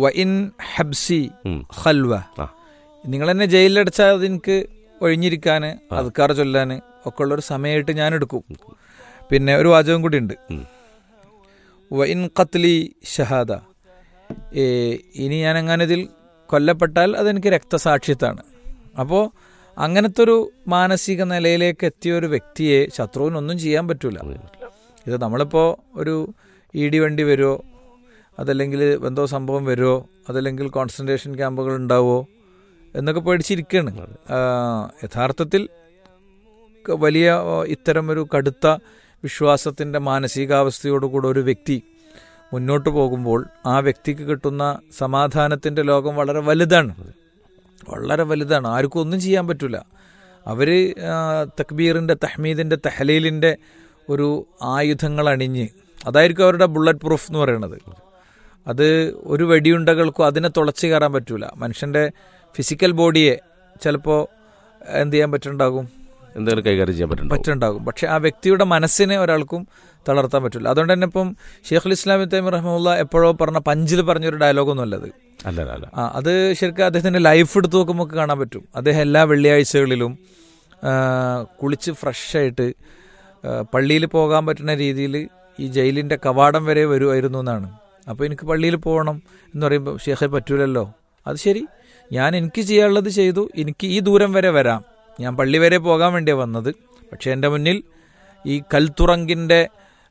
നിങ്ങൾ എന്നെ ജയിലിലടച്ചാൽ അതെനിക്ക് ഒഴിഞ്ഞിരിക്കാൻ, അദ്കാർ ചൊല്ലാൻ ഒക്കെ ഉള്ളൊരു സമയമായിട്ട് ഞാൻ എടുക്കും. പിന്നെ ഒരു വാചകം കൂടി ഉണ്ട്, വഇൻ ഖത്ലി ഷഹാദ, ഇനി ഞാൻ അങ്ങനെ ഇതിൽ കൊല്ലപ്പെട്ടാൽ അതെനിക്ക് രക്തസാക്ഷിത്വമാണ്. അപ്പോൾ അങ്ങനത്തെ ഒരു മാനസിക നിലയിലേക്ക് എത്തിയ ഒരു വ്യക്തിയെ ശത്രുവിനൊന്നും ചെയ്യാൻ പറ്റൂല. ഇത് നമ്മളിപ്പോൾ ഒരു ഇടി വണ്ടി വരുമോ, അതല്ലെങ്കിൽ എന്തോ സംഭവം വരുമോ, അതല്ലെങ്കിൽ കോൺസെൻട്രേഷൻ ക്യാമ്പുകൾ ഉണ്ടാവുമോ എന്നൊക്കെ പേടിച്ചിരിക്കുകയാണ്. യഥാർത്ഥത്തിൽ വലിയ ഇത്തരം ഒരു കടുത്ത വിശ്വാസത്തിൻ്റെ മാനസികാവസ്ഥയോടുകൂടെ ഒരു വ്യക്തി മുന്നോട്ട് പോകുമ്പോൾ ആ വ്യക്തിക്ക് കിട്ടുന്ന സമാധാനത്തിൻ്റെ ലോകം വളരെ വലുതാണ്, വളരെ വലുതാണ്. ആർക്കും ഒന്നും ചെയ്യാൻ പറ്റില്ല. അവർ തക്ബീറിൻ്റെ, തഹ്മീദിൻ്റെ, തഹലീലിൻ്റെ ഒരു ആയുധങ്ങൾ അണിഞ്ഞ്, അതായിരിക്കും അവരുടെ ബുള്ളറ്റ് പ്രൂഫ് എന്ന് പറയുന്നത്. അത് ഒരു വെടിയുണ്ടകൾക്കും അതിനെ തുളച്ച് കയറാൻ പറ്റൂല. മനുഷ്യൻ്റെ ഫിസിക്കൽ ബോഡിയെ ചിലപ്പോൾ എന്ത് ചെയ്യാൻ പറ്റുന്നുണ്ടാകും, എന്തെങ്കിലും കൈകാര്യം ചെയ്യാൻ പറ്റുന്നുണ്ടാകും. പക്ഷെ ആ വ്യക്തിയുടെ മനസ്സിനെ ഒരാൾക്കും തളർത്താൻ പറ്റില്ല. അതുകൊണ്ട് തന്നെ ഇപ്പം ഷെയ്ഖുൽ ഇസ്ലാം ഇബ്നു തൈമിയ്യ റഹിമഹുല്ലാഹ് എപ്പോഴോ പറഞ്ഞ പഞ്ചിൽ പറഞ്ഞൊരു ഡയലോഗൊന്നും അല്ലത്. ആ അത് ശരിക്കും അദ്ദേഹത്തിൻ്റെ ലൈഫ് എടുത്ത് നോക്കുമ്പോൾ കാണാൻ പറ്റും. അദ്ദേഹം എല്ലാ വെള്ളിയാഴ്ചകളിലും കുളിച്ച് ഫ്രഷായിട്ട് പള്ളിയിൽ പോകാൻ പറ്റുന്ന രീതിയിൽ ഈ ജയിലിൻ്റെ കവാടം വരെ വരുമായിരുന്നു എന്നാണ്. അപ്പോൾ എനിക്ക് പള്ളിയിൽ പോകണം എന്ന് പറയുമ്പോൾ ഷെയ്ഖെ പറ്റൂലല്ലോ. അത് ശരി, ഞാൻ എനിക്ക് ചെയ്യാനുള്ളത് ചെയ്തു, എനിക്ക് ഈ ദൂരം വരെ വരാം, ഞാൻ പള്ളി വരെ പോകാൻ വേണ്ടിയാണ് വന്നത്. പക്ഷേ എൻ്റെ മുന്നിൽ ഈ കൽത്തുറങ്കിൻ്റെ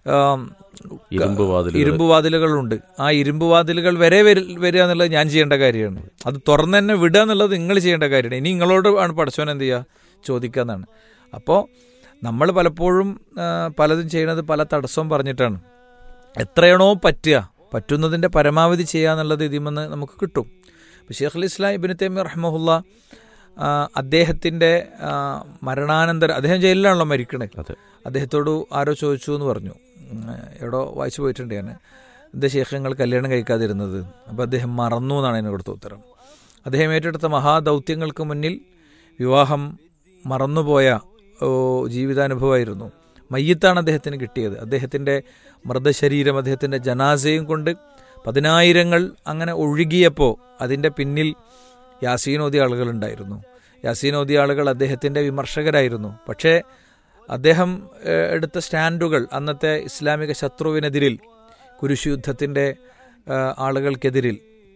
ഇരുമ്പുവാതിലുകളുണ്ട്. ആ ഇരുമ്പുവാതിലുകൾ വരെ വരിക എന്നുള്ളത് ഞാൻ ചെയ്യേണ്ട കാര്യമാണ്. അത് തുറന്ന് തന്നെ വിടുക എന്നുള്ളത് നിങ്ങൾ ചെയ്യേണ്ട കാര്യമാണ്. ഇനി നിങ്ങളോട് ആണ് പടച്ചോൻ എന്ത് ചെയ്യുക, ചോദിക്കുക എന്നാണ്. അപ്പോൾ നമ്മൾ പലപ്പോഴും പലതും ചെയ്യുന്നത് പല തടസ്സവും പറഞ്ഞിട്ടാണ്. എത്രയാണോ പറ്റുക, പറ്റുന്നതിൻ്റെ പരമാവധി ചെയ്യുക എന്നുള്ളത് ഇതിമെന്ന് നമുക്ക് കിട്ടും. ഷെയ്ഖുൽ ഇസ്ലാം ഇബ്നു തൈമിയ്യ റഹിമഹുല്ലാഹ് അദ്ദേഹത്തിൻ്റെ മരണാനന്തരം, അദ്ദേഹം ജയിലിലാണല്ലോ മരിക്കണത്, അദ്ദേഹത്തോട് ആരോ ചോദിച്ചു എന്ന് പറഞ്ഞു, എവിടോ വായിച്ചു പോയിട്ടുണ്ട് ഞാൻ, എന്താ ഷെയ്ഖ് നിങ്ങൾ കല്യാണം കഴിക്കാതിരുന്നത്? അപ്പോൾ അദ്ദേഹം മറന്നു എന്നാണ് അതിന് കൊടുത്ത ഉത്തരം. അദ്ദേഹം ഏറ്റെടുത്ത മഹാദൗത്യങ്ങൾക്ക് മുന്നിൽ വിവാഹം മറന്നുപോയ ജീവിതാനുഭവമായിരുന്നു. മയ്യത്താണ് അദ്ദേഹത്തിന് കിട്ടിയത്. അദ്ദേഹത്തിൻ്റെ മൃതശരീരം, അദ്ദേഹത്തിൻ്റെ ജനാസയും കൊണ്ട് പതിനായിരങ്ങൾ അങ്ങനെ ഒഴുകിയപ്പോൾ അതിൻ്റെ പിന്നിൽ യാസീൻ ഓതിയ ആളുകളുണ്ടായിരുന്നു. യാസീൻ ഓതിയ ആളുകൾ അദ്ദേഹത്തിൻ്റെ വിമർശകരായിരുന്നു. പക്ഷേ അദ്ദേഹം എടുത്ത സ്റ്റാൻഡുകൾ അന്നത്തെ ഇസ്ലാമിക ശത്രുവിനെതിരിൽ, കുരിശ് യുദ്ധത്തിൻ്റെ ആളുകൾക്കെതിരിൽ,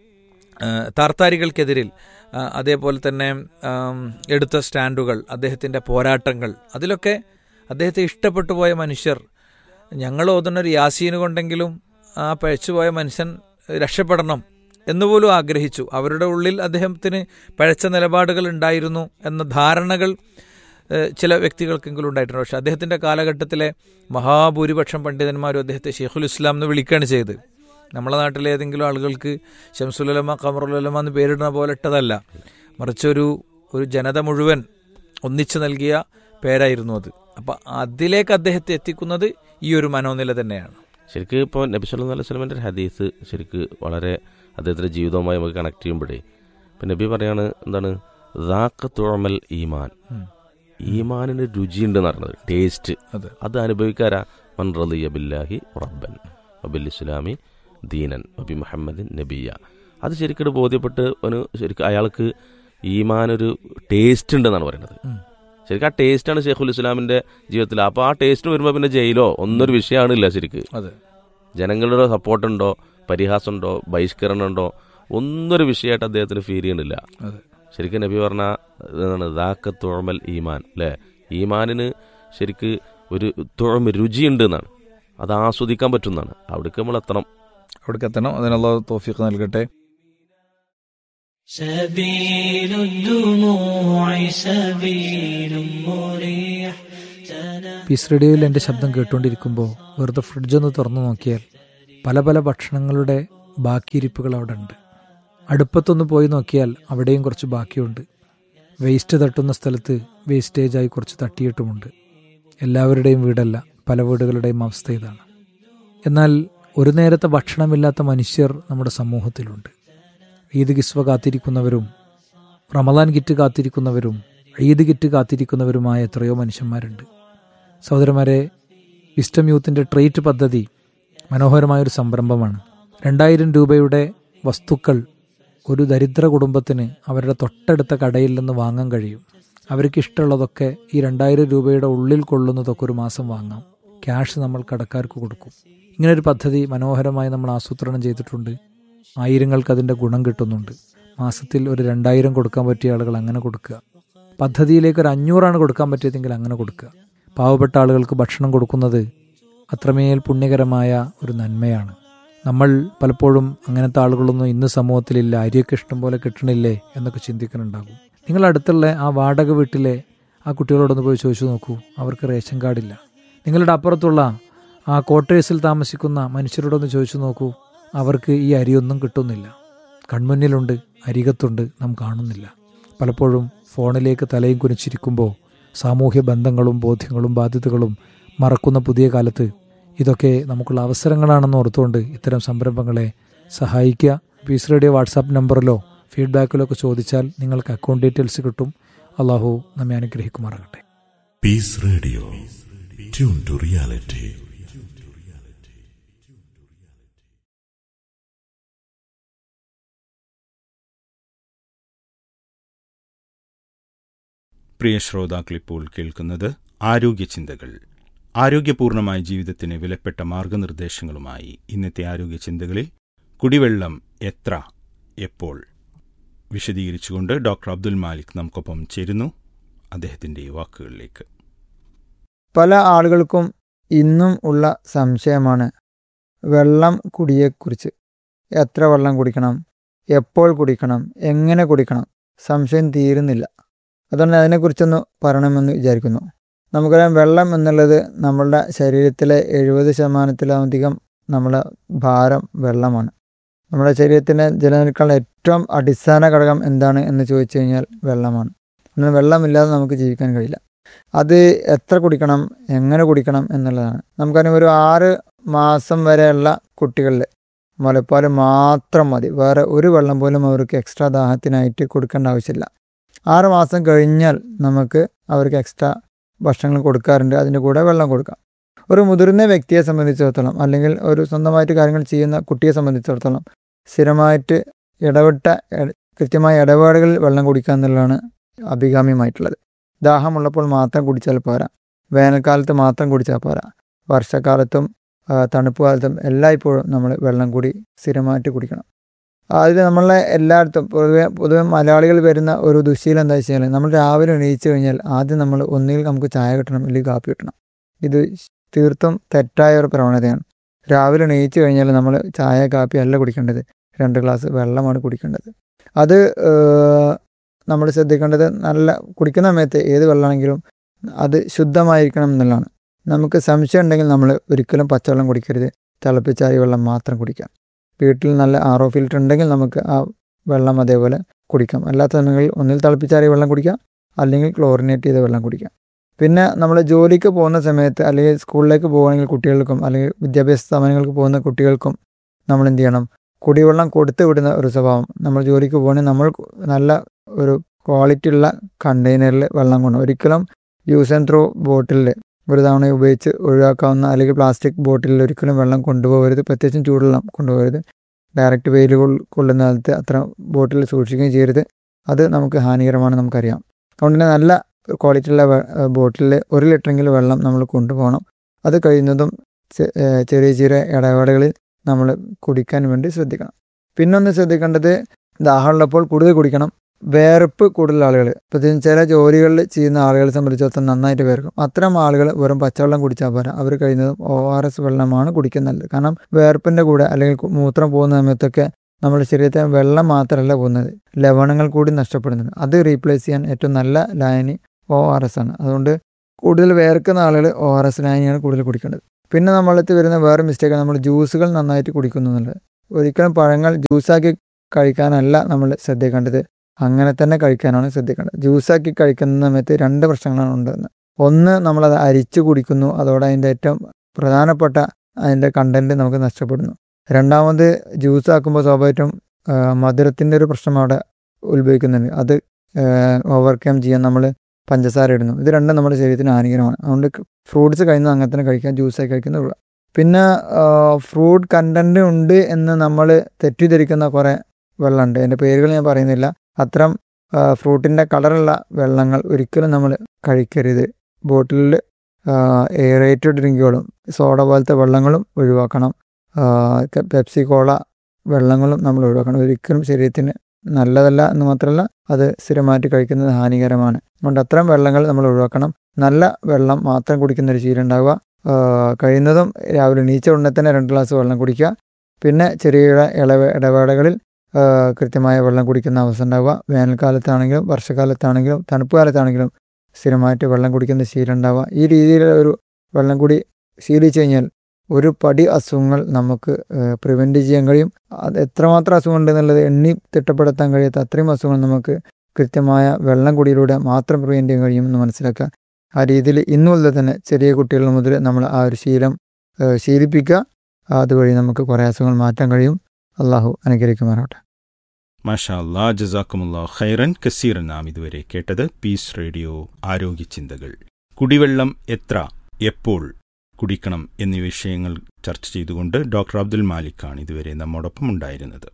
താർത്താരികൾക്കെതിരിൽ, അതേപോലെ തന്നെ എടുത്ത സ്റ്റാൻഡുകൾ, അദ്ദേഹത്തിൻ്റെ പോരാട്ടങ്ങൾ, അതിലൊക്കെ അദ്ദേഹത്തെ ഇഷ്ടപ്പെട്ടു പോയ മനുഷ്യർ, ഞങ്ങൾ ഓതുന്നൊരു യാസീന് കൊണ്ടെങ്കിലും ആ പഴച്ചുപോയ മനുഷ്യൻ രക്ഷപ്പെടണം എന്നുപോലും ആഗ്രഹിച്ചു. അവരുടെ ഉള്ളിൽ അദ്ദേഹത്തിന് പഴച്ച നിലപാടുകൾ ഉണ്ടായിരുന്നു എന്ന ധാരണകൾ ചില വ്യക്തികൾക്കെങ്കിലും ഉണ്ടായിട്ടുണ്ട്. പക്ഷേ അദ്ദേഹത്തിൻ്റെ കാലഘട്ടത്തിലെ മഹാഭൂരിപക്ഷം പണ്ഡിതന്മാരും അദ്ദേഹത്തെ ഷെയ്ഖുൽ ഇസ്ലാം എന്ന് വിളിക്കുകയാണ് ചെയ്ത്. നമ്മളെ നാട്ടിലെ ഏതെങ്കിലും ആളുകൾക്ക് ശംസുലുലമ, ഖമറുലുലമ എന്ന് പേരിടുന്ന പോലെ ഇട്ടതല്ല, മറിച്ചൊരു ഒരു ജനത മുഴുവൻ ഒന്നിച്ചു നൽകിയ പേരായിരുന്നു അത്. അപ്പം അതിലേക്ക് അദ്ദേഹത്തെ എത്തിക്കുന്നത് ഈ ഒരു മനോനില തന്നെയാണ്. ശരിക്കും ഇപ്പോൾ നബി സല്ലല്ലാഹു അലൈഹി വസല്ലമയുടെ ഹദീസ് ശരിക്ക് വളരെ അദ്ദേഹത്തിൻ്റെ ജീവിതവുമായി നമുക്ക് കണക്ട് ചെയ്യുമ്പോഴേ, ഇപ്പം നബി പറയാണ് എന്താണ്, ദാഖ തുഅമൽ ഈമാൻ, ഈമാനിന് രുചിയുണ്ടെന്ന് പറഞ്ഞത്, ടേസ്റ്റ്. അത് അനുഭവിക്കാരാ? മൻ റളിയ ബില്ലാഹി റബ്ബൻ വബിൽ ഇസ്ലാമി ദീനൻ വബി മുഹമ്മദിൻ നബിയ. അത് ശരിക്കും ബോധ്യപ്പെട്ട് ഒന്ന് ശരിക്കും അയാൾക്ക് ഈമാനൊരു ടേസ്റ്റ് ഉണ്ടെന്നാണ് പറയുന്നത്. ശരിക്കും ആ ടേസ്റ്റാണ് ഷെയ്ഖുൽ ഇസ്ലാമിൻ്റെ ജീവിതത്തിൽ. അപ്പോൾ ആ ടേസ്റ്റിന് വരുമ്പോൾ പിന്നെ ജയിലോ ഒന്നൊരു വിഷയമാണില്ല. ശരിക്ക് ജനങ്ങളുടെ സപ്പോർട്ടുണ്ടോ, പരിഹാസമുണ്ടോ, ബഹിഷ്കരണമുണ്ടോ, ഒന്നൊരു വിഷയമായിട്ട് അദ്ദേഹത്തിന് ഫീൽ ചെയ്യണില്ല. ശരിക്കും നബി പറഞ്ഞ ഇതാണ് ദാഖ തുഅമൽ ഈമാൻ, അല്ലേ? ഈമാനിന് ശരിക്ക് ഒരു തുഅമ്, രുചിയുണ്ട് എന്നാണ്, അത് ആസ്വദിക്കാൻ പറ്റുന്നതാണ്. അവിടേക്ക് നമ്മൾ എത്തണം, അവിടേക്ക് എത്തണം. അതിന് അല്ലാഹു തൗഫീഖ് നൽകട്ടെ. പീസ് റേഡിയോയിൽ എൻ്റെ ശബ്ദം കേട്ടുകൊണ്ടിരിക്കുമ്പോൾ വെറുതെ ഫ്രിഡ്ജൊന്ന് തുറന്നു നോക്കിയാൽ പല പല ഭക്ഷണങ്ങളുടെ ബാക്കിയിരിപ്പുകൾ അവിടെ ഉണ്ട്. അടുപ്പത്തൊന്ന് പോയി നോക്കിയാൽ അവിടെയും കുറച്ച് ബാക്കിയുണ്ട്. വേസ്റ്റ് തട്ടുന്ന സ്ഥലത്ത് വേസ്റ്റേജായി കുറച്ച് തട്ടിയിട്ടുമുണ്ട്. എല്ലാവരുടെയും വീടല്ല, പല വീടുകളുടെയും അവസ്ഥ ഇതാണ്. എന്നാൽ ഒരു നേരത്തെ ഭക്ഷണമില്ലാത്ത മനുഷ്യർ നമ്മുടെ സമൂഹത്തിലുണ്ട്. ഈദ് കിസ്വ കാത്തിരിക്കുന്നവരും റമദാൻ കിറ്റ് കാത്തിരിക്കുന്നവരും ഈദ് കിറ്റ് കാത്തിരിക്കുന്നവരുമായ എത്രയോ മനുഷ്യന്മാരുണ്ട്. സഹോദരന്മാരെ, വിസ്റ്റം യൂത്തിൻ്റെ ട്രേറ്റ് പദ്ധതി മനോഹരമായൊരു സംരംഭമാണ്. രണ്ടായിരം രൂപയുടെ വസ്തുക്കൾ ഒരു ദരിദ്ര കുടുംബത്തിന് അവരുടെ തൊട്ടടുത്ത കടയിൽ നിന്ന് വാങ്ങാൻ കഴിയും. അവർക്ക് ഇഷ്ടമുള്ളതൊക്കെ ഈ രണ്ടായിരം രൂപയുടെ ഉള്ളിൽ കൊള്ളുന്നതൊക്കെ ഒരു മാസം വാങ്ങാം. ക്യാഷ് നമ്മൾ കടക്കാർക്ക് കൊടുക്കും. ഇങ്ങനൊരു പദ്ധതി മനോഹരമായി നമ്മൾ ആസൂത്രണം ചെയ്തിട്ടുണ്ട്. ആയിരങ്ങൾക്ക് അതിൻ്റെ ഗുണം കിട്ടുന്നുണ്ട്. മാസത്തിൽ ഒരു രണ്ടായിരം കൊടുക്കാൻ പറ്റിയ ആളുകൾ അങ്ങനെ കൊടുക്കുക. പദ്ധതിയിലേക്ക് ഒരു അഞ്ഞൂറാണ് കൊടുക്കാൻ പറ്റിയതെങ്കിൽ അങ്ങനെ കൊടുക്കുക. പാവപ്പെട്ട ആളുകൾക്ക് ഭക്ഷണം കൊടുക്കുന്നത് അത്രമേൽ പുണ്യകരമായ ഒരു നന്മയാണ്. നമ്മൾ പലപ്പോഴും അങ്ങനത്തെ ആളുകളൊന്നും ഇന്ന് സമൂഹത്തിലില്ല, അരിയൊക്കെ ഇഷ്ടം പോലെ കിട്ടണില്ലേ എന്നൊക്കെ ചിന്തിക്കുന്നുണ്ടാകും. നിങ്ങളടുത്തുള്ള ആ വാടക വീട്ടിലെ ആ കുട്ടികളോടൊന്ന് പോയി ചോദിച്ചു നോക്കൂ, അവർക്ക് റേഷൻ കാർഡില്ല. നിങ്ങളുടെ അപ്പുറത്തുള്ള ആ ക്വാർട്ടേഴ്സിൽ താമസിക്കുന്ന മനുഷ്യരോടൊന്ന് ചോദിച്ചു നോക്കൂ, അവർക്ക് ഈ അരിയൊന്നും കിട്ടുന്നില്ല. കൺമുന്നിലുണ്ട്, അരികത്തുണ്ട്, നാം കാണുന്നില്ല. പലപ്പോഴും ഫോണിലേക്ക് തലയും കുനിച്ചിരിക്കുമ്പോൾ സാമൂഹ്യ ബന്ധങ്ങളും ബോധ്യങ്ങളും ബാധ്യതകളും മറക്കുന്ന പുതിയ കാലത്ത് ഇതൊക്കെ നമുക്കുള്ള അവസരങ്ങളാണെന്ന് ഓർത്തുകൊണ്ട് ഇത്തരം സംരംഭങ്ങളെ സഹായിക്കുക. പീസ് റേഡിയോ വാട്സാപ്പ് നമ്പറിലോ ഫീഡ്ബാക്കിലോ ഒക്കെ ചോദിച്ചാൽ നിങ്ങൾക്ക് അക്കൗണ്ട് ഡീറ്റെയിൽസ് കിട്ടും. അള്ളാഹു നമ്മെ അനുഗ്രഹിക്കുമാറാകട്ടെ. Piece radio, tune to reality. പ്രിയ ശ്രോതാക്കളിപ്പോൾ കേൾക്കുന്നത് ആരോഗ്യ ചിന്തകൾ. ആരോഗ്യപൂർണമായ ജീവിതത്തിന് വിലപ്പെട്ട മാർഗനിർദ്ദേശങ്ങളുമായി ഇന്നത്തെ ആരോഗ്യ ചിന്തകളിൽ കുടിവെള്ളം എത്ര, എപ്പോൾ വിശദീകരിച്ചുകൊണ്ട് ഡോക്ടർ അബ്ദുൽ മാലിക് നമുക്കൊപ്പം ചേരുന്നു. അദ്ദേഹത്തിൻ്റെ വാക്കുകളിലേക്ക്. പല ആളുകൾക്കും ഇന്നും ഉള്ള സംശയമാണ് വെള്ളം കുടിയെക്കുറിച്ച്. എത്ര വെള്ളം കുടിക്കണം, എപ്പോൾ കുടിക്കണം, എങ്ങനെ കുടിക്കണം, സംശയം തീരുന്നില്ല. അതുകൊണ്ട് അതിനെക്കുറിച്ചൊന്ന് പറയണമെന്ന് വിചാരിക്കുന്നു. നമുക്കറിയാം, വെള്ളം എന്നുള്ളത് നമ്മളുടെ ശരീരത്തിലെ എഴുപത് ശതമാനത്തിലധികം നമ്മളെ ഭാരം വെള്ളമാണ്. നമ്മുടെ ശരീരത്തിന് ജലനിൽക്കാനുള്ള ഏറ്റവും അടിസ്ഥാന ഘടകം എന്താണ് എന്ന് ചോദിച്ചു കഴിഞ്ഞാൽ വെള്ളമാണ്. എന്നാൽ വെള്ളമില്ലാതെ നമുക്ക് ജീവിക്കാൻ കഴിയില്ല. അത് എത്ര കുടിക്കണം, എങ്ങനെ കുടിക്കണം എന്നുള്ളതാണ്. നമുക്കറിയാം, ഒരു ആറ് മാസം വരെയുള്ള കുട്ടികളിൽ മുലപ്പാൽ മാത്രം മതി, വേറെ ഒരു വെള്ളം പോലും അവർക്ക് എക്സ്ട്രാ ദാഹത്തിനായിട്ട് കൊടുക്കേണ്ട ആവശ്യമില്ല. ആറ് മാസം കഴിഞ്ഞാൽ നമുക്ക് അവർക്ക് എക്സ്ട്രാ ഭക്ഷണങ്ങൾ കൊടുക്കാറുണ്ട്, അതിൻ്റെ കൂടെ വെള്ളം കൊടുക്കാം. ഒരു മുതിർന്ന വ്യക്തിയെ സംബന്ധിച്ചിടത്തോളം, അല്ലെങ്കിൽ ഒരു സ്വന്തമായിട്ട് കാര്യങ്ങൾ ചെയ്യുന്ന കുട്ടിയെ സംബന്ധിച്ചിടത്തോളം സ്ഥിരമായിട്ട് ഇടവിട്ട കൃത്യമായ ഇടപാടുകളിൽ വെള്ളം കുടിക്കുക എന്നുള്ളതാണ് അഭികാമ്യമായിട്ടുള്ളത്. ദാഹമുള്ളപ്പോൾ മാത്രം കുടിച്ചാൽ പോരാ, വേനൽക്കാലത്ത് മാത്രം കുടിച്ചാൽ പോരാ, വർഷക്കാലത്തും തണുപ്പ് കാലത്തും എല്ലായ്പ്പോഴും നമ്മൾ വെള്ളം കൂടി സ്ഥിരമായിട്ട് കുടിക്കണം. അതിൽ നമ്മളെ എല്ലായിടത്തും പൊതുവെ പൊതുവെ മലയാളികൾ വരുന്ന ഒരു ദുശീലം എന്താ വെച്ച് കഴിഞ്ഞാൽ, നമ്മൾ രാവിലെ എണീച്ച് കഴിഞ്ഞാൽ ആദ്യം നമ്മൾ ഒന്നുകിൽ നമുക്ക് ചായ കിട്ടണം, അല്ലെങ്കിൽ കാപ്പി കിട്ടണം. ഇത് തീർത്തും തെറ്റായ ഒരു പ്രവണതയാണ്. രാവിലെ എണീച്ച് കഴിഞ്ഞാൽ നമ്മൾ ചായ കാപ്പി അല്ല കുടിക്കേണ്ടത്, രണ്ട് ഗ്ലാസ് വെള്ളമാണ് കുടിക്കേണ്ടത്. അത് നമ്മൾ ശ്രദ്ധിക്കേണ്ടത്, നല്ല കുടിക്കുന്ന സമയത്ത് ഏത് വെള്ളമാണെങ്കിലും അത് ശുദ്ധമായിരിക്കണം എന്നുള്ളതാണ്. നമുക്ക് സംശയം ഉണ്ടെങ്കിൽ നമ്മൾ ഒരിക്കലും പച്ചവെള്ളം കുടിക്കരുത്, തിളപ്പിച്ചാറിയ വെള്ളം മാത്രം കുടിക്കാം. വീട്ടിൽ നല്ല ആർ ഒ ഫിൽറ്റർ ഉണ്ടെങ്കിൽ നമുക്ക് ആ വെള്ളം അതേപോലെ കുടിക്കാം. അല്ലാത്തതെങ്കിൽ ഒന്നിൽ തിളപ്പിച്ചാറിയ വെള്ളം കുടിക്കാം, അല്ലെങ്കിൽ ക്ലോറിനേറ്റ് ചെയ്ത വെള്ളം കുടിക്കാം. പിന്നെ നമ്മൾ ജോലിക്ക് പോകുന്ന സമയത്ത്, അല്ലെങ്കിൽ സ്കൂളിലേക്ക് പോകുകയാണെങ്കിൽ കുട്ടികൾക്കും, അല്ലെങ്കിൽ വിദ്യാഭ്യാസ സ്ഥാപനങ്ങൾക്ക് പോകുന്ന കുട്ടികൾക്കും നമ്മൾ എന്ത് ചെയ്യണം, കുടിവെള്ളം കൊടുത്തു വിടുന്ന ഒരു സ്വഭാവം. നമ്മൾ ജോലിക്ക് പോകുകയാണെങ്കിൽ നമ്മൾ നല്ല ഒരു ക്വാളിറ്റി ഉള്ള കണ്ടെയ്നറിൽ വെള്ളം കൊണ്ടു, ഒരിക്കലും യൂസ് ആൻഡ് ത്രോ ബോട്ടിലിൽ ഒരു തവണ ഉപയോഗിച്ച് ഒഴിവാക്കാവുന്ന അല്ലെങ്കിൽ പ്ലാസ്റ്റിക് ബോട്ടിലിൽ ഒരിക്കലും വെള്ളം കൊണ്ടുപോകരുത്. പ്രത്യേകിച്ചും ചൂടുവെള്ളം കൊണ്ടുപോകരുത്. ഡയറക്റ്റ് വെയിൽ കൊള്ളുന്ന കാലത്ത് അത്ര ബോട്ടിൽ സൂക്ഷിക്കുകയും ചെയ്യരുത്. അത് നമുക്ക് ഹാനികരമാണ്, നമുക്കറിയാം. അതുകൊണ്ട് തന്നെ നല്ല ക്വാളിറ്റിയുള്ള ബോട്ടിലിൽ ഒരു ലിറ്ററെങ്കിലും വെള്ളം നമ്മൾ കൊണ്ടുപോകണം. അത് കഴിയുന്നതും ചെറിയ ചെറിയ ഇടവേളകളിൽ നമ്മൾ കുടിക്കാൻ വേണ്ടി ശ്രദ്ധിക്കണം. പിന്നൊന്ന് ശ്രദ്ധിക്കേണ്ടത്, ദാഹമുള്ളപ്പോൾ കൂടുതൽ കുടിക്കണം. വേർപ്പ് കൂടുതൽ ആളുകൾ, പ്രത്യേകിച്ച് ചില ജോലികളിൽ ചെയ്യുന്ന ആളുകളെ സംബന്ധിച്ചിടത്തോളം നന്നായിട്ട് വേർക്കും. അത്തരം ആളുകൾ വെറും പച്ചവെള്ളം കുടിച്ചാൽ പോരാ, അവർ കഴിയുന്നതും ഒ ആർ എസ് വെള്ളമാണ് കുടിക്കുന്നത്. കാരണം വേർപ്പിൻ്റെ കൂടെ അല്ലെങ്കിൽ മൂത്രം പോകുന്ന സമയത്തൊക്കെ നമ്മുടെ ശരീരത്തിൽ വെള്ളം മാത്രമല്ല പോകുന്നത്, ലവണങ്ങൾ കൂടി നഷ്ടപ്പെടുന്നുണ്ട്. അത് റീപ്ലേസ് ചെയ്യാൻ ഏറ്റവും നല്ല ലായനി ഒ ആർ എസ് ആണ്. അതുകൊണ്ട് കൂടുതൽ വേർക്കുന്ന ആളുകൾ ഒ ആർ എസ് ലായനിയാണ് കൂടുതൽ കുടിക്കേണ്ടത്. പിന്നെ നമ്മളടുത്ത് വരുന്ന വേറെ മിസ്റ്റേക്കാണ് നമ്മൾ ജ്യൂസുകൾ നന്നായിട്ട് കുടിക്കുന്നു എന്നുള്ളത്. ഒരിക്കലും പഴങ്ങൾ ജ്യൂസാക്കി കഴിക്കാനല്ല നമ്മൾ ശ്രദ്ധിക്കേണ്ടത്, അങ്ങനെ തന്നെ കഴിക്കാനാണ് ശ്രദ്ധിക്കേണ്ടത്. ജ്യൂസാക്കി കഴിക്കുന്ന സമയത്ത് രണ്ട് പ്രശ്നങ്ങളാണ് ഉണ്ടാകുന്നത്. ഒന്ന്, നമ്മളത് അരിച്ചു കുടിക്കുന്നു, അതോടെ അതിൻ്റെ ഏറ്റവും പ്രധാനപ്പെട്ട അതിൻ്റെ കണ്ടൻറ്റ് നമുക്ക് നഷ്ടപ്പെടുന്നു. രണ്ടാമത് ജ്യൂസ് ആക്കുമ്പോൾ സ്വാഭാവികമായിട്ടും മധുരത്തിൻ്റെ ഒരു പ്രശ്നം അവിടെ ഉത്ഭവിക്കുന്നുണ്ട്. അത് ഓവർകം ചെയ്യാൻ നമ്മൾ പഞ്ചസാര ഇടുന്നു. ഇത് രണ്ടും നമ്മുടെ ശരീരത്തിന് ഹാനികരമാണ്. അതുകൊണ്ട് ഫ്രൂട്ട്സ് കഴിയുന്നത് അങ്ങനെ തന്നെ കഴിക്കാൻ, ജ്യൂസായി കഴിക്കുന്നത്. പിന്നെ ഫ്രൂട്ട് കണ്ടൻറ്റ് ഉണ്ട് എന്ന് നമ്മൾ തെറ്റിദ്ധരിക്കുന്ന കുറേ വെള്ളമുണ്ട്. അതിൻ്റെ പേരുകൾ ഞാൻ പറയുന്നില്ല. അത്തരം ഫ്രൂട്ടിൻ്റെ കളറുള്ള വെള്ളങ്ങൾ ഒരിക്കലും നമ്മൾ കഴിക്കരുത്. ബോട്ടിലിൽ എയറേറ്റഡ് ഡ്രിങ്കുകളും സോഡ പോലത്തെ വെള്ളങ്ങളും ഒഴിവാക്കണം. പെപ്സി കോള വെള്ളങ്ങളും നമ്മൾ ഒഴിവാക്കണം. ഒരിക്കലും ശരീരത്തിന് നല്ലതല്ല എന്ന് മാത്രമല്ല അത് സ്ഥിരമായിട്ട് കഴിക്കുന്നത് ഹാനികരമാണ്. അതുകൊണ്ട് അത്തരം വെള്ളങ്ങൾ നമ്മൾ ഒഴിവാക്കണം. നല്ല വെള്ളം മാത്രം കുടിക്കുന്ന ഒരു ശീലം ഉണ്ടാവുക. കഴിയുന്നതും രാവിലെ എണീച്ച ഉടനെ തന്നെ രണ്ട് ഗ്ലാസ് വെള്ളം കുടിക്കുക. പിന്നെ ചെറിയ ഇളവ ഇടവേളകളിൽ കൃത്യമായ വെള്ളം കുടിക്കുന്ന അവസ്ഥ ഉണ്ടാവുക. വേനൽക്കാലത്താണെങ്കിലും വർഷക്കാലത്താണെങ്കിലും തണുപ്പ് കാലത്താണെങ്കിലും സ്ഥിരമായിട്ട് വെള്ളം കുടിക്കുന്ന ശീലം ഉണ്ടാവുക. ഈ രീതിയിൽ ഒരു വെള്ളം കൂടി ശീലിച്ചു കഴിഞ്ഞാൽ ഒരു പടി അസുഖങ്ങൾ നമുക്ക് പ്രിവെൻറ്റ് ചെയ്യാൻ കഴിയും. അത് എത്രമാത്രം അസുഖം ഉണ്ടെന്നുള്ളത് എണ്ണി തിട്ടപ്പെടുത്താൻ കഴിയാത്ത അത്രയും അസുഖങ്ങൾ നമുക്ക് കൃത്യമായ വെള്ളം കുടിയിലൂടെ മാത്രം പ്രിവെൻറ്റ് ചെയ്യാൻ കഴിയുമെന്ന് മനസ്സിലാക്കുക. ആ രീതിയിൽ ഇന്നു മുതൽ തന്നെ ചെറിയ കുട്ടികൾ മുതൽ നമ്മൾ ആ ഒരു ശീലം ശീലിപ്പിക്കുക. അതുവഴി നമുക്ക് കുറേ അസുഖങ്ങൾ മാറ്റാൻ കഴിയും. അള്ളാഹു അനുഗ്രഹിക്കുമാറാവട്ടെ. മാഷാ അല്ലാ, ജസാക്കുമുല്ലാഹു ഖൈറൻ കസീറൻ. നാം ഇതുവരെ കേട്ടത് പീസ് റേഡിയോ ആരോഗ്യ ചിന്തകൾ. കുടിവെള്ളം എത്ര, എപ്പോൾ കുടിക്കണം എന്നീ വിഷയങ്ങൾ ചർച്ച ചെയ്തുകൊണ്ട് ഡോക്ടർ അബ്ദുൽ മാലിക്കാണ് ഇതുവരെ നമ്മോടൊപ്പം ഉണ്ടായിരുന്നത്.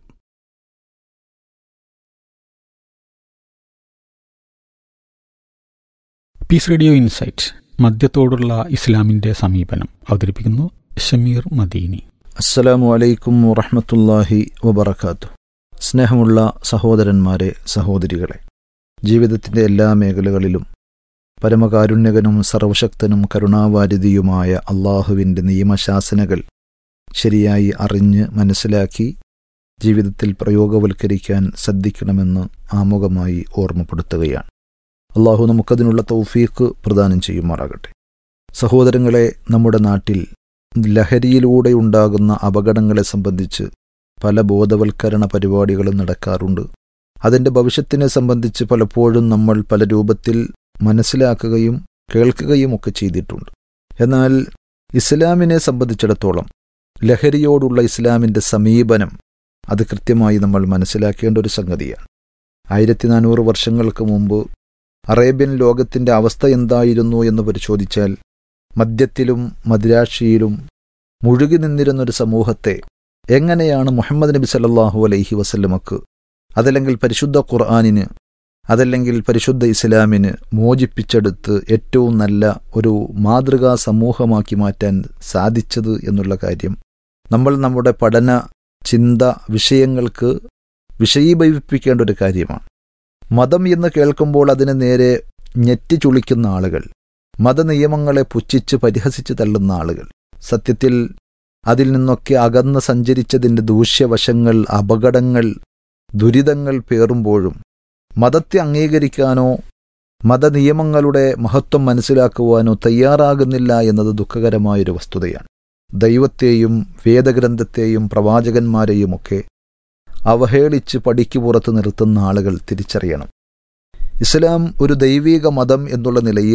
പീസ് റേഡിയോ ഇൻസൈറ്റ്, മദ്യത്തോടുള്ള ഇസ്ലാമിൻ്റെ സമീപനം അവതരിപ്പിക്കുന്നു ഷമീർ മദീനി. അസ്സലാമു അലൈക്കും വറഹ്മത്തുള്ളാഹി വബറകാതുഹു. സ്നേഹമുള്ള സഹോദരന്മാരെ, സഹോദരികളെ, ജീവിതത്തിൻ്റെ എല്ലാ മേഖലകളിലും പരമകാരുണ്യകനും സർവശക്തനും കരുണാവാരിധിയുമായ അള്ളാഹുവിൻ്റെ നിയമശാസനകൾ ശരിയായി അറിഞ്ഞ് മനസ്സിലാക്കി ജീവിതത്തിൽ പ്രയോഗവൽക്കരിക്കാൻ ശ്രദ്ധിക്കണമെന്ന് ആമുഖമായി ഓർമ്മപ്പെടുത്തുകയാണ്. അള്ളാഹു നമുക്കതിനുള്ള തൗഫീഖ് പ്രദാനം ചെയ്യുമാറാകട്ടെ. സഹോദരങ്ങളെ, നമ്മുടെ നാട്ടിൽ ലഹരിയിലൂടെ ഉണ്ടാകുന്ന അപകടങ്ങളെ സംബന്ധിച്ച് പല ബോധവൽക്കരണ പരിപാടികളും നടക്കാറുണ്ട്. അതിൻ്റെ ഭവിഷ്യത്തിനെ സംബന്ധിച്ച് പലപ്പോഴും നമ്മൾ പല രൂപത്തിൽ മനസ്സിലാക്കുകയും കേൾക്കുകയും ഒക്കെ ചെയ്തിട്ടുണ്ട്. എന്നാൽ ഇസ്ലാമിനെ സംബന്ധിച്ചിടത്തോളം ലഹരിയോടുള്ള ഇസ്ലാമിൻ്റെ സമീപനം അത് കൃത്യമായി നമ്മൾ മനസ്സിലാക്കേണ്ട ഒരു സംഗതിയാണ്. ആയിരത്തി നാനൂറ് വർഷങ്ങൾക്ക് മുമ്പ് അറേബ്യൻ ലോകത്തിൻ്റെ അവസ്ഥ എന്തായിരുന്നു എന്ന് പരിശോധിച്ചാൽ മദ്യത്തിലും മദിരാശിയിലും മുഴുകി നിന്നിരുന്നൊരു സമൂഹത്തെ എങ്ങനെയാണ് മുഹമ്മദ് നബി സല്ലല്ലാഹു അലൈഹി വസല്ലമക്ക്, അതല്ലെങ്കിൽ പരിശുദ്ധ ഖുർആനിന്, അതല്ലെങ്കിൽ പരിശുദ്ധ ഇസ്ലാമിന് മോചിപ്പിച്ചെടുത്ത് ഏറ്റവും നല്ല ഒരു മാതൃകാ സമൂഹമാക്കി മാറ്റാൻ സാധിച്ചത് എന്നുള്ള കാര്യം നമ്മൾ നമ്മുടെ പഠന ചിന്ത വിഷയങ്ങൾക്ക് വിഷയീഭവിപ്പിക്കേണ്ട ഒരു കാര്യമാണ്. മതം എന്ന് കേൾക്കുമ്പോൾ അതിന് നേരെ ഞെറ്റി ചുളിക്കുന്ന ആളുകൾ, മതനിയമങ്ങളെ പുച്ഛിച്ച് പരിഹസിച്ച് തള്ളുന്ന ആളുകൾ, സത്യത്തിൽ അതിൽ നിന്നൊക്കെ അകന്ന് സഞ്ചരിച്ചതിൻ്റെ ദൂഷ്യവശങ്ങൾ, അപകടങ്ങൾ, ദുരിതങ്ങൾ പേറുമ്പോഴും മതത്തെ അംഗീകരിക്കാനോ മതനിയമങ്ങളുടെ മഹത്വം മനസ്സിലാക്കുവാനോ തയ്യാറാകുന്നില്ല എന്നത് ദുഃഖകരമായൊരു വസ്തുതയാണ്. ദൈവത്തെയും വേദഗ്രന്ഥത്തെയും പ്രവാചകന്മാരെയുമൊക്കെ അവഹേളിച്ച് പടിക്ക് പുറത്ത് നിർത്തുന്ന ആളുകൾ തിരിച്ചറിയണം. ഇസ്ലാം ഒരു ദൈവിക മതം എന്നുള്ള നിലയിൽ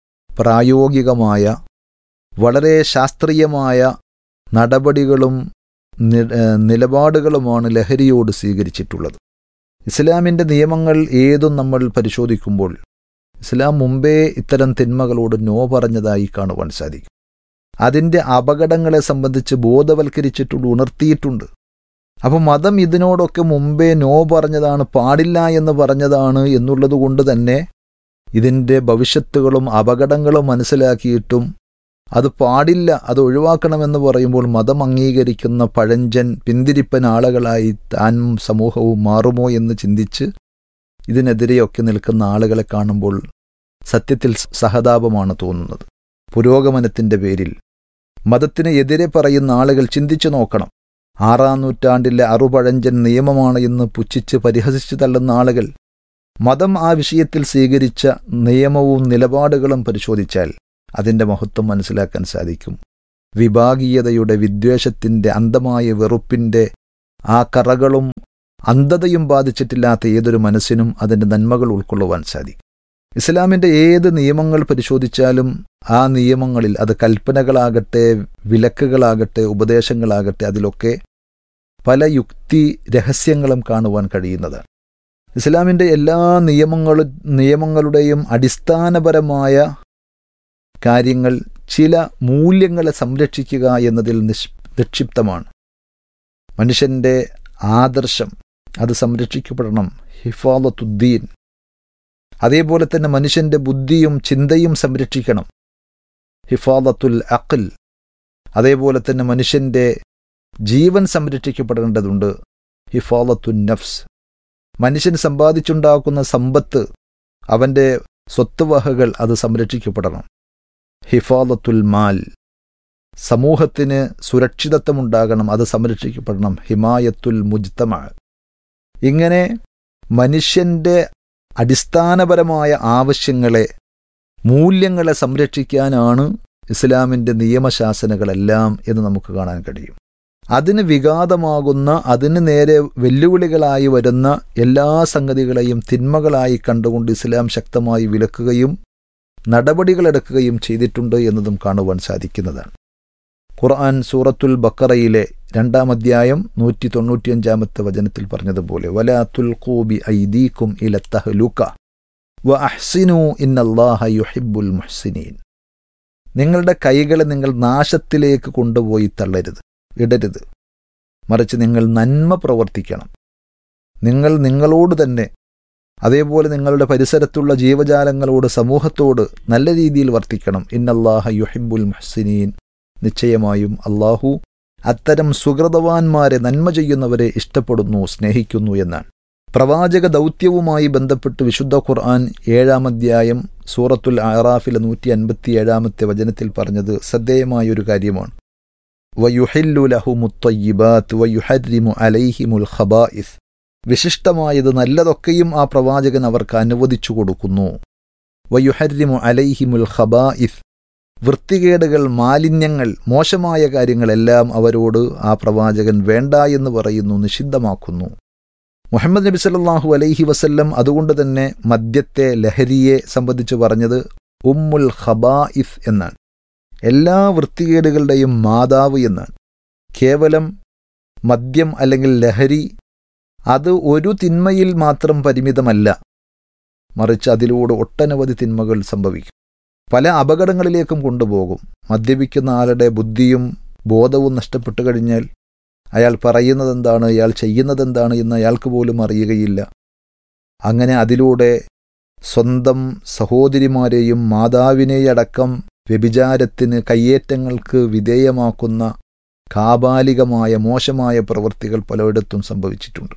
പ്രായോഗികമായ വളരെ ശാസ്ത്രീയമായ നടപടികളും നിലപാടുകളുമാണ് ലഹരിയോട് സ്വീകരിച്ചിട്ടുള്ളത്. ഇസ്ലാമിൻ്റെ നിയമങ്ങൾ ഏതും നമ്മൾ പരിശോധിക്കുമ്പോൾ ഇസ്ലാം മുമ്പേ ഇത്തരം തിന്മകളോട് നോ പറഞ്ഞതായി കാണുവാൻ സാധിക്കും. അതിൻ്റെ അപകടങ്ങളെ സംബന്ധിച്ച് ബോധവൽക്കരിച്ചിട്ടുണ്ട്, ഉണർത്തിയിട്ടുണ്ട്. അപ്പം മതം ഇതിനോടൊക്കെ മുമ്പേ നോ പറഞ്ഞതാണ്, പാടില്ല എന്ന് പറഞ്ഞതാണ് എന്നുള്ളത് കൊണ്ട് തന്നെ ഇതിൻ്റെ ഭവിഷ്യത്തുകളും അപകടങ്ങളും മനസ്സിലാക്കിയിട്ടും അത് പാടില്ല, അത് ഒഴിവാക്കണമെന്ന് പറയുമ്പോൾ മതം അംഗീകരിക്കുന്ന പഴഞ്ചൻ പിന്തിരിപ്പൻ ആളുകളായി താൻ സമൂഹവും മാറുമോ എന്ന് ചിന്തിച്ച് ഇതിനെതിരെയൊക്കെ നിൽക്കുന്ന ആളുകളെ കാണുമ്പോൾ സത്യത്തിൽ സഹതാപമാണ് തോന്നുന്നത്. പുരോഗമനത്തിൻ്റെ പേരിൽ മതത്തിന് എതിരെ പറയുന്ന ആളുകൾ ചിന്തിച്ചു നോക്കണം. ആറാം നൂറ്റാണ്ടിലെ അറുപഴഞ്ചൻ നിയമമാണ് എന്ന് പുച്ഛിച്ച് പരിഹസിച്ച് തള്ളുന്ന ആളുകൾ മതം ആ വിഷയത്തിൽ സ്വീകരിച്ച നിയമവും നിലപാടുകളും പരിശോധിച്ചാൽ അതിൻ്റെ മഹത്വം മനസ്സിലാക്കാൻ സാധിക്കും. വിഭാഗീയതയുടെ, വിദ്വേഷത്തിൻ്റെ, അന്ധമായ വെറുപ്പിൻ്റെ ആ കറകളും അന്ധതയും ബാധിച്ചിട്ടില്ലാത്ത ഏതൊരു മനസ്സിനും അതിൻ്റെ നന്മകൾ ഉൾക്കൊള്ളുവാൻ സാധിക്കും. ഇസ്ലാമിൻ്റെ ഏത് നിയമങ്ങൾ പരിശോധിച്ചാലും ആ നിയമങ്ങളിൽ അത് കൽപ്പനകളാകട്ടെ, വിലക്കുകളാകട്ടെ, ഉപദേശങ്ങളാകട്ടെ, അതിലൊക്കെ പല യുക്തി രഹസ്യങ്ങളും കാണുവാൻ കഴിയുന്നതാണ്. ഇസ്ലാമിൻ്റെ എല്ലാ നിയമങ്ങളും നിയമങ്ങളുടെയും അടിസ്ഥാനപരമായ കാര്യങ്ങൾ ചില മൂല്യങ്ങളെ സംരക്ഷിക്കുക എന്നതിൽ നിഷ് നിക്ഷിപ്തമാണ്. മനുഷ്യൻ്റെ ആദർശം അത് സംരക്ഷിക്കപ്പെടണം, ഹിഫാദത്തുദ്ദീൻ. അതേപോലെ തന്നെ മനുഷ്യൻ്റെ ബുദ്ധിയും ചിന്തയും സംരക്ഷിക്കണം, ഹിഫാദത്തുൽ അഖൽ. അതേപോലെ തന്നെ മനുഷ്യൻ്റെ ജീവൻ സംരക്ഷിക്കപ്പെടേണ്ടതുണ്ട്, ഹിഫാദത്തുൻ നഫ്സ്. മനുഷ്യൻ സമ്പാദിച്ചുണ്ടാക്കുന്ന സമ്പത്ത്, അവൻ്റെ സ്വത്തുവകകൾ അത് സംരക്ഷിക്കപ്പെടണം, ഹിഫാദത്തുൽ മാൽ. സമൂഹത്തിന് സുരക്ഷിതത്വമുണ്ടാകണം, അത് സംരക്ഷിക്കപ്പെടണം, ഹിമായത്തുൽ മുജ്തമ. ഇങ്ങനെ മനുഷ്യൻ്റെ അടിസ്ഥാനപരമായ ആവശ്യങ്ങളെ, മൂല്യങ്ങളെ സംരക്ഷിക്കാനാണ് ഇസ്ലാമിൻ്റെ നിയമശാസനകളെല്ലാം എന്ന് നമുക്ക് കാണാൻ കഴിയും. അതിന് വിഘാതമാകുന്ന, അതിന് നേരെ വെല്ലുവിളികളായി വരുന്ന എല്ലാ സംഗതികളെയും തിന്മകളായി കണ്ടുകൊണ്ട് ഇസ്ലാം ശക്തമായി വിലക്കുകയും നടപടികളെടുക്കുകയും ചെയ്തിട്ടുണ്ട് എന്നതും കാണുവാൻ സാധിക്കുന്നതാണ്. ഖുർആൻ സൂറത്തുൽ ബക്കറയിലെ രണ്ടാം അധ്യായം നൂറ്റി തൊണ്ണൂറ്റിയഞ്ചാമത്തെ വചനത്തിൽ പറഞ്ഞതുപോലെ വലാ തുൽഖൂ ബി ഐദീകും ഇല തഹ്ലുക വ അഹ്സിനൂ ഇന്നല്ലാഹ യുഹിബ്ബുൽ മുഹ്സിനീൻ. നിങ്ങളുടെ കൈകളെ നിങ്ങൾ നാശത്തിലേക്ക് കൊണ്ടുപോയി തള്ളരുത്, ഇടരുത്. മറിച്ച് നിങ്ങൾ നന്മ പ്രവർത്തിക്കണം. നിങ്ങൾ നിങ്ങളോട് തന്നെ, അതേപോലെ നിങ്ങളുടെ പരിസരത്തുള്ള ജീവജാലങ്ങളോട്, സമൂഹത്തോട് നല്ല രീതിയിൽ വർത്തിക്കണം. ഇന്നല്ലാഹ യുഹിബ്ബുൽ മുഹ്സിനീൻ. നിശ്ചയമായും അള്ളാഹു അത്തരം സുഹൃതവാന്മാരെ, നന്മ ചെയ്യുന്നവരെ ഇഷ്ടപ്പെടുന്നു, സ്നേഹിക്കുന്നു എന്നാണ്. പ്രവാചക ദൗത്യവുമായി ബന്ധപ്പെട്ട് വിശുദ്ധ ഖുർആൻ ഏഴാം അധ്യായം സൂറത്തുൽ അറാഫിലെ നൂറ്റി അൻപത്തി ഏഴാമത്തെ വചനത്തിൽ പറഞ്ഞത് ശ്രദ്ധേയമായൊരു കാര്യമാണ്. വയുഹില്ലു ലഹുമുത്തയ്യിബാത്ത് വയുഹർരിമു അലൈഹിമുൽ ഖബായിസ്. വിശിഷ്ടമായത് നല്ലതൊക്കെയും ആ പ്രവാചകൻ അവർക്ക് അനുവദിച്ചു കൊടുക്കുന്നു. വയുഹർരിമു അലൈഹിമുൽ ഖബായിസ്. വൃത്തികേടുകൾ, മാലിന്യങ്ങൾ, മോശമായ കാര്യങ്ങളെല്ലാം അവരോട് ആ പ്രവാചകൻ വേണ്ട എന്ന് പറയുന്നു, നിഷിദ്ധമാക്കുന്നു. മുഹമ്മദ് നബി സല്ലല്ലാഹു അലൈഹി വസല്ലം അതുകൊണ്ട് തന്നെ മദ്യത്തെ, ലഹരിയെ സംബന്ധിച്ച് പറഞ്ഞത് ഉമ്മുൽ ഖബായിസ് എന്നാണ്, എല്ലാ വൃത്തികേടുകളുടെയും മാതാവ് എന്നാണ്. കേവലം മദ്യം അല്ലെങ്കിൽ ലഹരി അത് ഒരു തിന്മയിൽ മാത്രം പരിമിതമല്ല, മറിച്ച് അതിലൂടെ ഒട്ടനവധി തിന്മകൾ സംഭവിക്കും, പല അപകടങ്ങളിലേക്കും കൊണ്ടുപോകും. മദ്യപിക്കുന്ന ആളുടെ ബുദ്ധിയും ബോധവും നഷ്ടപ്പെട്ടു കഴിഞ്ഞാൽ അയാൾ പറയുന്നതെന്താണ്, അയാൾ ചെയ്യുന്നതെന്താണ് എന്ന് അയാൾക്ക് പോലും അറിയുകയില്ല. അങ്ങനെ അതിലൂടെ സ്വന്തം സഹോദരിമാരെയും മാതാവിനെയടക്കം വ്യഭിചാരത്തിന്, കയ്യേറ്റങ്ങൾക്ക് വിധേയമാക്കുന്ന കാബാലികമായ മോശമായ പ്രവൃത്തികൾ പലയിടത്തും സംഭവിച്ചിട്ടുണ്ട്.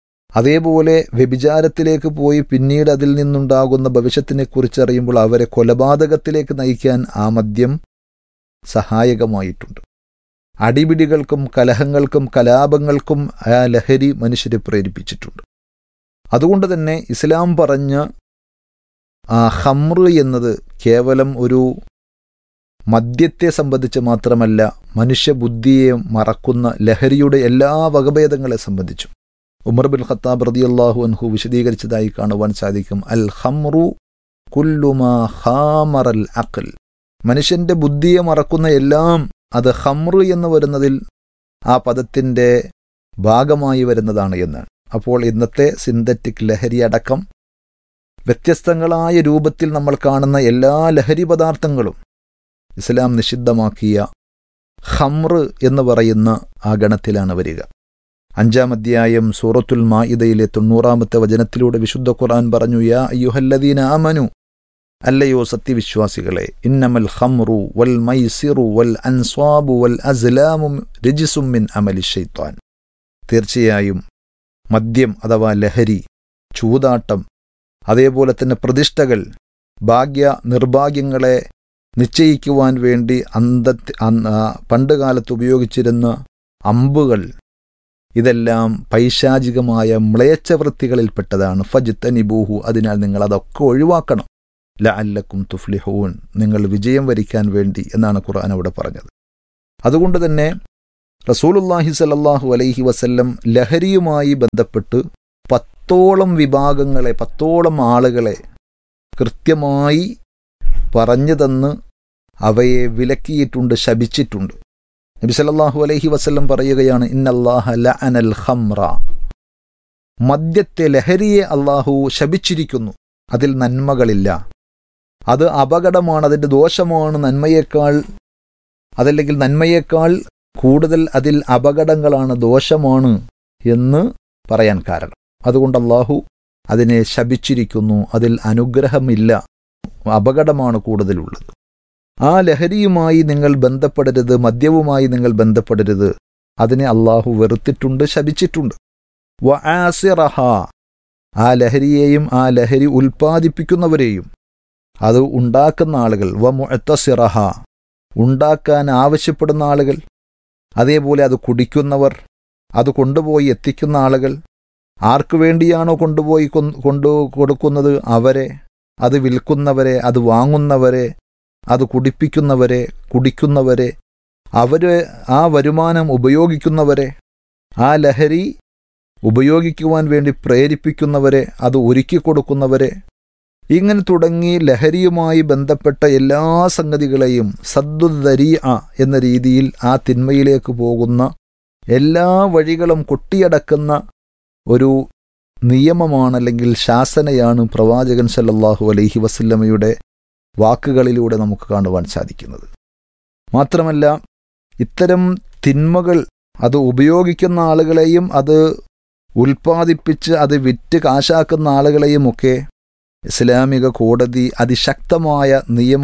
അതേപോലെ വ്യഭിചാരത്തിലേക്ക് പോയി പിന്നീട് അതിൽ നിന്നുണ്ടാകുന്ന ഭവിഷ്യത്തിനെക്കുറിച്ച് അറിയുമ്പോൾ അവരെ കൊലപാതകത്തിലേക്ക് നയിക്കാൻ ആ മദ്യം സഹായകമായിട്ടുണ്ട്. അടിപിടികൾക്കും കലഹങ്ങൾക്കും കലാപങ്ങൾക്കും ആ ലഹരി മനുഷ്യരെ പ്രേരിപ്പിച്ചിട്ടുണ്ട്. അതുകൊണ്ട് തന്നെ ഇസ്ലാം പറഞ്ഞ ആ ഖംറ് എന്നത് കേവലം ഒരു മദ്യത്തെ സംബന്ധിച്ച് മാത്രമല്ല, മനുഷ്യബുദ്ധിയെ മറക്കുന്ന ലഹരിയുടെ എല്ലാ വകഭേദങ്ങളെ സംബന്ധിച്ചും ഉമർ ബിൻ ഖത്താബ് റളിയല്ലാഹു അൻഹു വിശദീകരിച്ചതായി കാണുവാൻ സാധിക്കും. അൽ ഖംറു കുല്ലു മാ ഖാമറൽ അഖൽ. മനുഷ്യന്റെ ബുദ്ധിയെ മറക്കുന്ന എല്ലാം അത് ഖംറ് എന്ന് വരുന്നതിൽ ആ പദത്തിൻ്റെ ഭാഗമായി വരുന്നതാണ് എന്നാണ്. അപ്പോൾ ഇന്നത്തെ സിന്തറ്റിക് ലഹരി അടക്കം വ്യത്യസ്തങ്ങളായ രൂപത്തിൽ നമ്മൾ കാണുന്ന എല്ലാ ലഹരി പദാർത്ഥങ്ങളും ഇസ്ലാം നിഷിദ്ധമാക്കിയ ഖംറ് എന്ന് പറയുന്ന ആ ഗണത്തിലാണ് വരിക. അഞ്ചാം അധ്യായം സൂറത്തുൽ മാഇദയിലെ തൊണ്ണൂറാമത്തെ വചനത്തിലൂടെ വിശുദ്ധ ഖുർആൻ പറഞ്ഞു, യാ അയ്യുഹല്ലദീന ആമനു, അല്ലയോ സത്യവിശ്വാസികളെ, ഇന്നമൽ ഖംറു വൽ മൈസിറു വൽ അൻസ്വാബു വൽ അസ്ലാമു രജിസും മിൻ അമലി ശൈത്താൻ. തീർച്ചയായും മദ്യം അഥവാ ലഹരി, ചൂതാട്ടം, അതേപോലെ തന്നെ പ്രതിഷ്ഠകൾ, ഭാഗ്യ നിർഭാഗ്യങ്ങളെ നിശ്ചയിക്കുവാൻ വേണ്ടി അന്ത പണ്ടുകാലത്ത് ഉപയോഗിച്ചിരുന്ന അമ്പുകൾ, ഇതെല്ലാം പൈശാചികമായ മ്ലേച്ഛവൃത്തികളിൽപ്പെട്ടതാണ്. ഫജ്തനിബൂഹു, അതിനാൽ നിങ്ങൾ അതൊക്കെ ഒഴിവാക്കണം. ലഅല്ലക്കും തുഫ്ലിഹൂൻ, നിങ്ങൾ വിജയം വരിക്കാൻ വേണ്ടി എന്നാണ് ഖുർആൻ അവിടെ പറഞ്ഞത്. അതുകൊണ്ട് തന്നെ റസൂലുള്ളാഹി സ്വല്ലല്ലാഹു അലൈഹി വസല്ലം ലഹരിയുമായി ബന്ധപ്പെട്ട് പത്തോളം വിഭാഗങ്ങളെ, പത്തോളം ആളുകളെ കൃത്യമായി പറഞ്ഞു തന്ന് അവയെ വിലക്കിയിട്ടുണ്ട്, ശപിച്ചിട്ടുണ്ട്. നബി സല്ലല്ലാഹു അലൈഹി വസല്ലം പറയുകയാണ്, ഇന്നല്ലാഹ ലഅനൽ ഖംറ, മദ്യത്തെ, ലഹരിയെ അള്ളാഹു ശപിച്ചിരിക്കുന്നു, അതിൽ നന്മകളില്ല, അത് അപകടമാണ്, അതിൻ്റെ ദോഷമാണ് നന്മയേക്കാൾ, അതല്ലെങ്കിൽ നന്മയേക്കാൾ കൂടുതൽ അതിൽ അപകടങ്ങളാണ്, ദോഷമാണ് എന്ന് പറയാൻ കാരണം. അതുകൊണ്ട് അള്ളാഹു അതിനെ ശപിച്ചിരിക്കുന്നു, അതിൽ അനുഗ്രഹമില്ല, അപകടമാണ് കൂടുതലുള്ളത്. ആ ലഹരിയുമായി നിങ്ങൾ ബന്ധപ്പെടരുത്, മദ്യവുമായി നിങ്ങൾ ബന്ധപ്പെടരുത്, അതിനെ അള്ളാഹു വെറുത്തിട്ടുണ്ട്, ശപിച്ചിട്ടുണ്ട്. വ ആസിറഹ, ആ ലഹരിയെയും ആ ലഹരി ഉൽപ്പാദിപ്പിക്കുന്നവരെയും അത് ഉണ്ടാക്കുന്ന ആളുകൾ, വ മുഅത്തസിറഹ, ഉണ്ടാക്കാൻ ആവശ്യപ്പെടുന്ന ആളുകൾ, അതേപോലെ അത് കുടിക്കുന്നവർ, അത് കൊണ്ടുപോയി എത്തിക്കുന്ന ആളുകൾ, ആർക്കു വേണ്ടിയാണോ കൊണ്ടുപോയി കൊണ്ടു കൊടുക്കുന്നത് അവരെ, അത് വിൽക്കുന്നവരെ, അത് വാങ്ങുന്നവരെ, അത് കുടിപ്പിക്കുന്നവരെ, കുടിക്കുന്നവരെ, അവരെ ആ വരുമാനം ഉപയോഗിക്കുന്നവരെ, ആ ലഹരി ഉപയോഗിക്കുവാൻ വേണ്ടി പ്രേരിപ്പിക്കുന്നവരെ, അത് ഒരുക്കി കൊടുക്കുന്നവരെ, ഇങ്ങനെ തുടങ്ങി ലഹരിയുമായി ബന്ധപ്പെട്ട എല്ലാ സംഗതികളെയും സദ്ദുദ്ദരീഅ എന്ന രീതിയിൽ ആ തിന്മയിലേക്ക് പോകുന്ന എല്ലാ വഴികളും കൊട്ടിയടക്കുന്ന ഒരു നിയമമാണ്, അല്ലെങ്കിൽ ശാസനയാണ് പ്രവാചകൻ സല്ലല്ലാഹു അലൈഹി വസല്ലമയുടെ വാക്കുകളിലൂടെ നമുക്ക് കാണുവാൻ സാധിക്കുന്നത്. മാത്രമല്ല ഇത്തരം തിന്മകൾ അത് ഉപയോഗിക്കുന്ന ആളുകളെയും അത് ഉൽപ്പാദിപ്പിച്ച് അത് വിറ്റ് കാശാക്കുന്ന ആളുകളെയും ഒക്കെ ഇസ്ലാമിക കോടതി അതിശക്തമായ നിയമ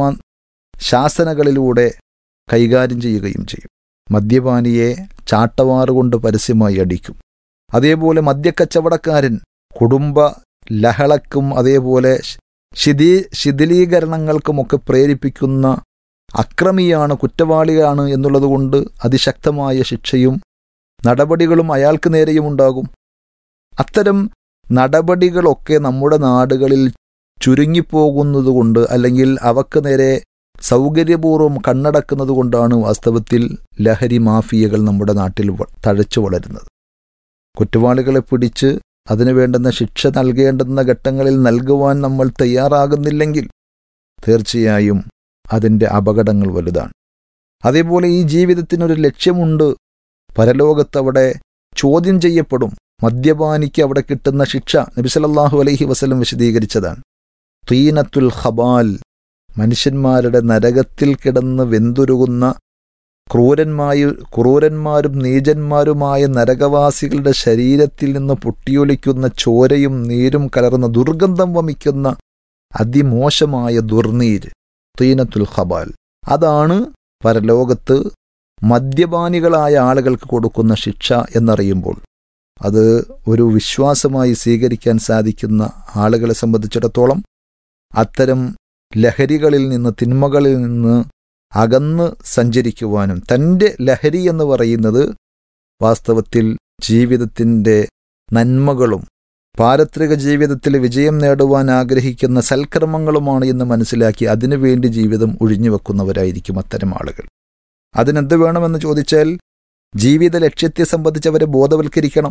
ശാസനകളിലൂടെ കൈകാര്യം ചെയ്യുകയും ചെയ്യും. മദ്യപാനിയെ ചാട്ടവാറുകൊണ്ട് പരസ്യമായി അടിക്കും. അതേപോലെ മദ്യക്കച്ചവടക്കാരൻ കുടുംബ ലഹളക്കും അതേപോലെ ശിഥി ശിഥിലീകരണങ്ങൾക്കുമൊക്കെ പ്രേരിപ്പിക്കുന്ന അക്രമിയാണ്, കുറ്റവാളിയാണ് എന്നുള്ളതുകൊണ്ട് അതിശക്തമായ ശിക്ഷയും നടപടികളും അയാൾക്ക് നേരെയും ഉണ്ടാകും. അത്തരം നടപടികളൊക്കെ നമ്മുടെ നാടുകളിൽ ചുരുങ്ങിപ്പോകുന്നതുകൊണ്ട്, അല്ലെങ്കിൽ അവക്ക് നേരെ സൗകര്യപൂർവ്വം കണ്ണടക്കുന്നത് കൊണ്ടാണ് വാസ്തവത്തിൽ ലഹരി മാഫിയകൾ നമ്മുടെ നാട്ടിൽ തഴച്ചു വളരുന്നത്. കുറ്റവാളികളെ പിടിച്ച് അതിനു വേണ്ടുന്ന ശിക്ഷ നൽകേണ്ടുന്ന ഘട്ടങ്ങളിൽ നൽകുവാൻ നമ്മൾ തയ്യാറാകുന്നില്ലെങ്കിൽ തീർച്ചയായും അതിൻ്റെ അപകടങ്ങൾ വലുതാണ്. അതേപോലെ ഈ ജീവിതത്തിനൊരു ലക്ഷ്യമുണ്ട്, പരലോകത്തവിടെ ചോദ്യം ചെയ്യപ്പെടും. മദ്യപാനിക്ക് അവിടെ കിട്ടുന്ന ശിക്ഷ നബി സല്ലല്ലാഹു അലൈഹി വസല്ലം വിശദീകരിച്ചതാണ്. തീനത്തുൽ ഖബാൽ, മനുഷ്യന്മാരുടെ നരകത്തിൽ കിടന്ന് വെന്തുരുകുന്ന ക്രൂരന്മായും ക്രൂരന്മാരും നീചന്മാരുമായ നരകവാസികളുടെ ശരീരത്തിൽ നിന്ന് പൊട്ടിയൊലിക്കുന്ന ചോരയും നീരും കലർന്ന ദുർഗന്ധം വമിക്കുന്ന അതിമോശമായ ദുർനീര്, തീനത്തുൽ ഖബാൽ, അതാണ് പരലോകത്ത് മദ്യപാനികളായ ആളുകൾക്ക് കൊടുക്കുന്ന ശിക്ഷ എന്നറിയുമ്പോൾ അത് ഒരു വിശ്വാസമായി സ്വീകരിക്കാൻ സാധിക്കുന്ന ആളുകളെ സംബന്ധിച്ചിടത്തോളം അത്തരം ലഹരികളിൽ നിന്ന്, തിന്മകളിൽ നിന്ന് അകന്ന് സഞ്ചരിക്കുവാനും, തൻ്റെ ലഹരി എന്ന് പറയുന്നത് വാസ്തവത്തിൽ ജീവിതത്തിൻ്റെ നന്മകളും പാരത്രിക ജീവിതത്തിൽ വിജയം നേടുവാൻ ആഗ്രഹിക്കുന്ന സൽക്കർമ്മങ്ങളുമാണ് എന്ന് മനസ്സിലാക്കി അതിനുവേണ്ടി ജീവിതം ഒഴിഞ്ഞുവെക്കുന്നവരായിരിക്കും അത്തരം ആളുകൾ. അതിനെന്ത് വേണമെന്ന് ചോദിച്ചാൽ ജീവിത ലക്ഷ്യത്തെ സംബന്ധിച്ചവരെ ബോധവൽക്കരിക്കണം.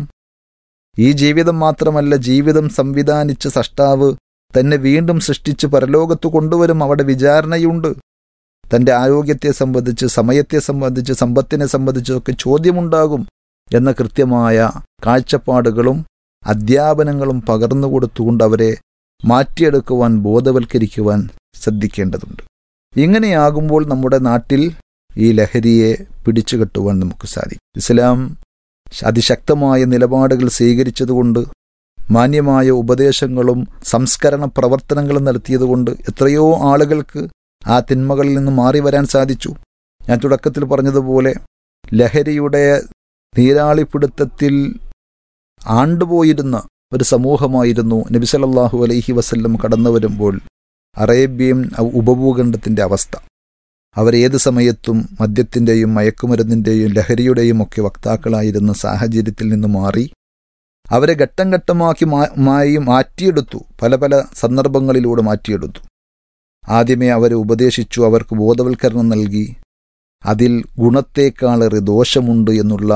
ഈ ജീവിതം മാത്രമല്ല, ജീവിതം സംവിധാനിച്ച സൃഷ്ടാവ് തന്നെ വീണ്ടും സൃഷ്ടിച്ച് പരലോകത്ത് കൊണ്ടുവരും. അവിടെ വിചാരണയുണ്ട്. തൻ്റെ ആരോഗ്യത്തെ സംബന്ധിച്ച്, സമയത്തെ സംബന്ധിച്ച്, സമ്പത്തിനെ സംബന്ധിച്ചൊക്കെ ചോദ്യമുണ്ടാകും എന്ന കൃത്യമായ കാഴ്ചപ്പാടുകളും അധ്യാപനങ്ങളും പകർന്നു കൊടുത്തുകൊണ്ട് അവരെ മാറ്റിയെടുക്കുവാൻ, ബോധവൽക്കരിക്കുവാൻ ശ്രദ്ധിക്കേണ്ടതുണ്ട്. ഇങ്ങനെയാകുമ്പോൾ നമ്മുടെ നാട്ടിൽ ഈ ലഹരിയെ പിടിച്ചുകെട്ടുവാൻ നമുക്ക് സാധിക്കും. ഇസ്ലാം അതിശക്തമായ നിലപാടുകൾ സ്വീകരിച്ചതുകൊണ്ട്, മാന്യമായ ഉപദേശങ്ങളും സംസ്കരണ പ്രവർത്തനങ്ങളും നടത്തിയതുകൊണ്ട് എത്രയോ ആളുകൾക്ക് ആ തിന്മകളിൽ നിന്ന് മാറി വരാൻ സാധിച്ചു. ഞാൻ തുടക്കത്തിൽ പറഞ്ഞതുപോലെ ലഹരിയുടെ നീരാളിപ്പിടുത്തത്തിൽ ആണ്ടുപോയിരുന്ന ഒരു സമൂഹമായിരുന്നു നബി സല്ലല്ലാഹു അലൈഹി വസല്ലം കടന്നു വരുമ്പോൾ അറേബ്യൻ ഉപഭൂഖണ്ഡത്തിൻ്റെ അവസ്ഥ. അവരേത് സമയത്തും മദ്യത്തിൻ്റെയും മയക്കുമരുന്നിൻ്റെയും ലഹരിയുടെയും ഒക്കെ വക്താക്കളായിരുന്ന സാഹചര്യത്തിൽ നിന്ന് മാറി അവരെ ഘട്ടം ഘട്ടമാക്കി മായി മാറ്റിയെടുത്തു. പല പല സന്ദർഭങ്ങളിലൂടെ മാറ്റിയെടുത്തു. ആദ്യമേ അവരെ ഉപദേശിച്ചു, അവർക്ക് ബോധവൽക്കരണം നൽകി. അതിൽ ഗുണത്തേക്കാളേറെ ദോഷമുണ്ട് എന്നുള്ള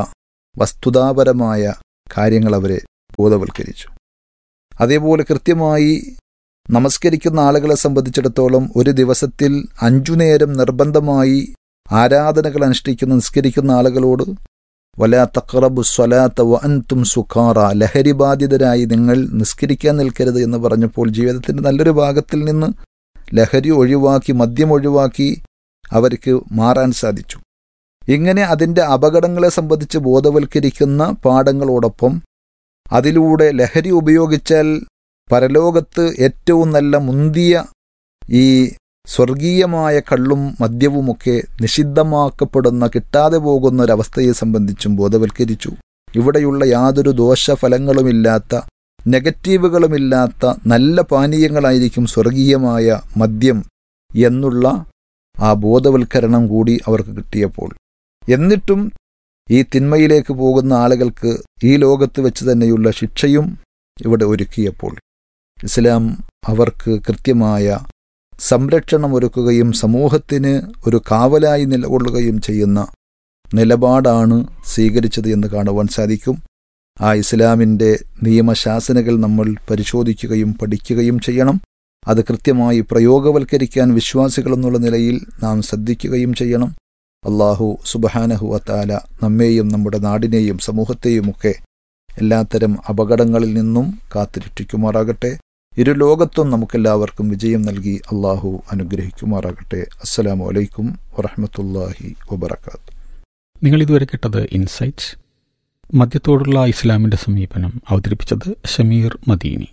വസ്തുതാപരമായ കാര്യങ്ങൾ അവരെ ബോധവൽക്കരിച്ചു. അതേപോലെ കൃത്യമായി നമസ്കരിക്കുന്ന ആളുകളെ സംബന്ധിച്ചിടത്തോളം ഒരു ദിവസത്തിൽ അഞ്ചു നേരം നിർബന്ധമായി ആരാധനകൾ അനുഷ്ഠിക്കുന്ന നിസ്കരിക്കുന്ന ആളുകളോട് വലാ തഖറബു സ്വലാത്ത വ അൻതും സുഖാറ, ലഹരി ബാധിതരായി നിങ്ങൾ നിസ്കരിക്കാൻ നിൽക്കരുത് എന്ന് പറഞ്ഞപ്പോൾ ജീവിതത്തിൻ്റെ നല്ലൊരു ഭാഗത്തിൽ നിന്ന് ലഹരി ഒഴിവാക്കി, മദ്യം ഒഴിവാക്കി അവർക്ക് മാറാൻ സാധിച്ചു. ഇങ്ങനെ അതിൻ്റെ അപകടങ്ങളെ സംബന്ധിച്ച് ബോധവൽക്കരിക്കുന്ന പാഠങ്ങളോടൊപ്പം അതിലൂടെ ലഹരി ഉപയോഗിച്ചാൽ പരലോകത്ത് ഏറ്റവും നല്ല മുന്തിയ ഈ സ്വർഗീയമായ കള്ളും മദ്യവുമൊക്കെ നിഷിദ്ധമാക്കപ്പെടുന്ന, കിട്ടാതെ പോകുന്ന ഒരവസ്ഥയെ സംബന്ധിച്ചും ബോധവൽക്കരിച്ചു. ഇവിടെയുള്ള യാതൊരു ദോഷഫലങ്ങളുമില്ലാത്ത, നെഗറ്റീവുകളുമില്ലാത്ത നല്ല പാനീയങ്ങളായിരിക്കും സ്വർഗീയമായ മദ്യം എന്നുള്ള ആ ബോധവൽക്കരണം കൂടി അവർക്ക് കിട്ടിയപ്പോൾ, എന്നിട്ടും ഈ തിന്മയിലേക്ക് പോകുന്ന ആളുകൾക്ക് ഈ ലോകത്ത് വെച്ച് തന്നെയുള്ള ശിക്ഷയും ഇവിടെ ഒരുക്കിയപ്പോൾ ഇസ്ലാം അവർക്ക് കൃത്യമായ സംരക്ഷണം ഒരുക്കുകയും സമൂഹത്തിന് ഒരു കാവലായി നിലകൊള്ളുകയും ചെയ്യുന്ന നിലപാടാണ് സ്വീകരിച്ചത് എന്ന് കാണുവാൻ സാധിക്കും. ആ ഇസ്ലാമിൻ്റെ നിയമശാസനകൾ നമ്മൾ പരിശോധിക്കുകയും പഠിക്കുകയും ചെയ്യണം. അത് കൃത്യമായി പ്രയോഗവൽക്കരിക്കാൻ വിശ്വാസികൾ എന്നുള്ള നിലയിൽ നാം ശ്രദ്ധിക്കുകയും ചെയ്യണം. അള്ളാഹു സുബ്ഹാനഹു വതആല നമ്മെയും നമ്മുടെ നാടിനെയും സമൂഹത്തെയുമൊക്കെ എല്ലാത്തരം അപകടങ്ങളിൽ നിന്നും കാത്തുരക്ഷിക്കുമാറാകട്ടെ. ഇരു ലോകത്തും നമുക്കെല്ലാവർക്കും വിജയം നൽകി അള്ളാഹു അനുഗ്രഹിക്കുമാറാകട്ടെ. അസ്സലാമു അലൈക്കും വറഹ്മത്തുള്ളാഹി വബറകാതുഹു. നിങ്ങൾ ഇതുവരെ കേട്ടത് ഇൻസൈറ്റ്, മദ്യത്തോടുള്ള ഇസ്ലാമിന്റെ സമീപനം. അവതരിപ്പിച്ചത് ഷമീർ മദീനി.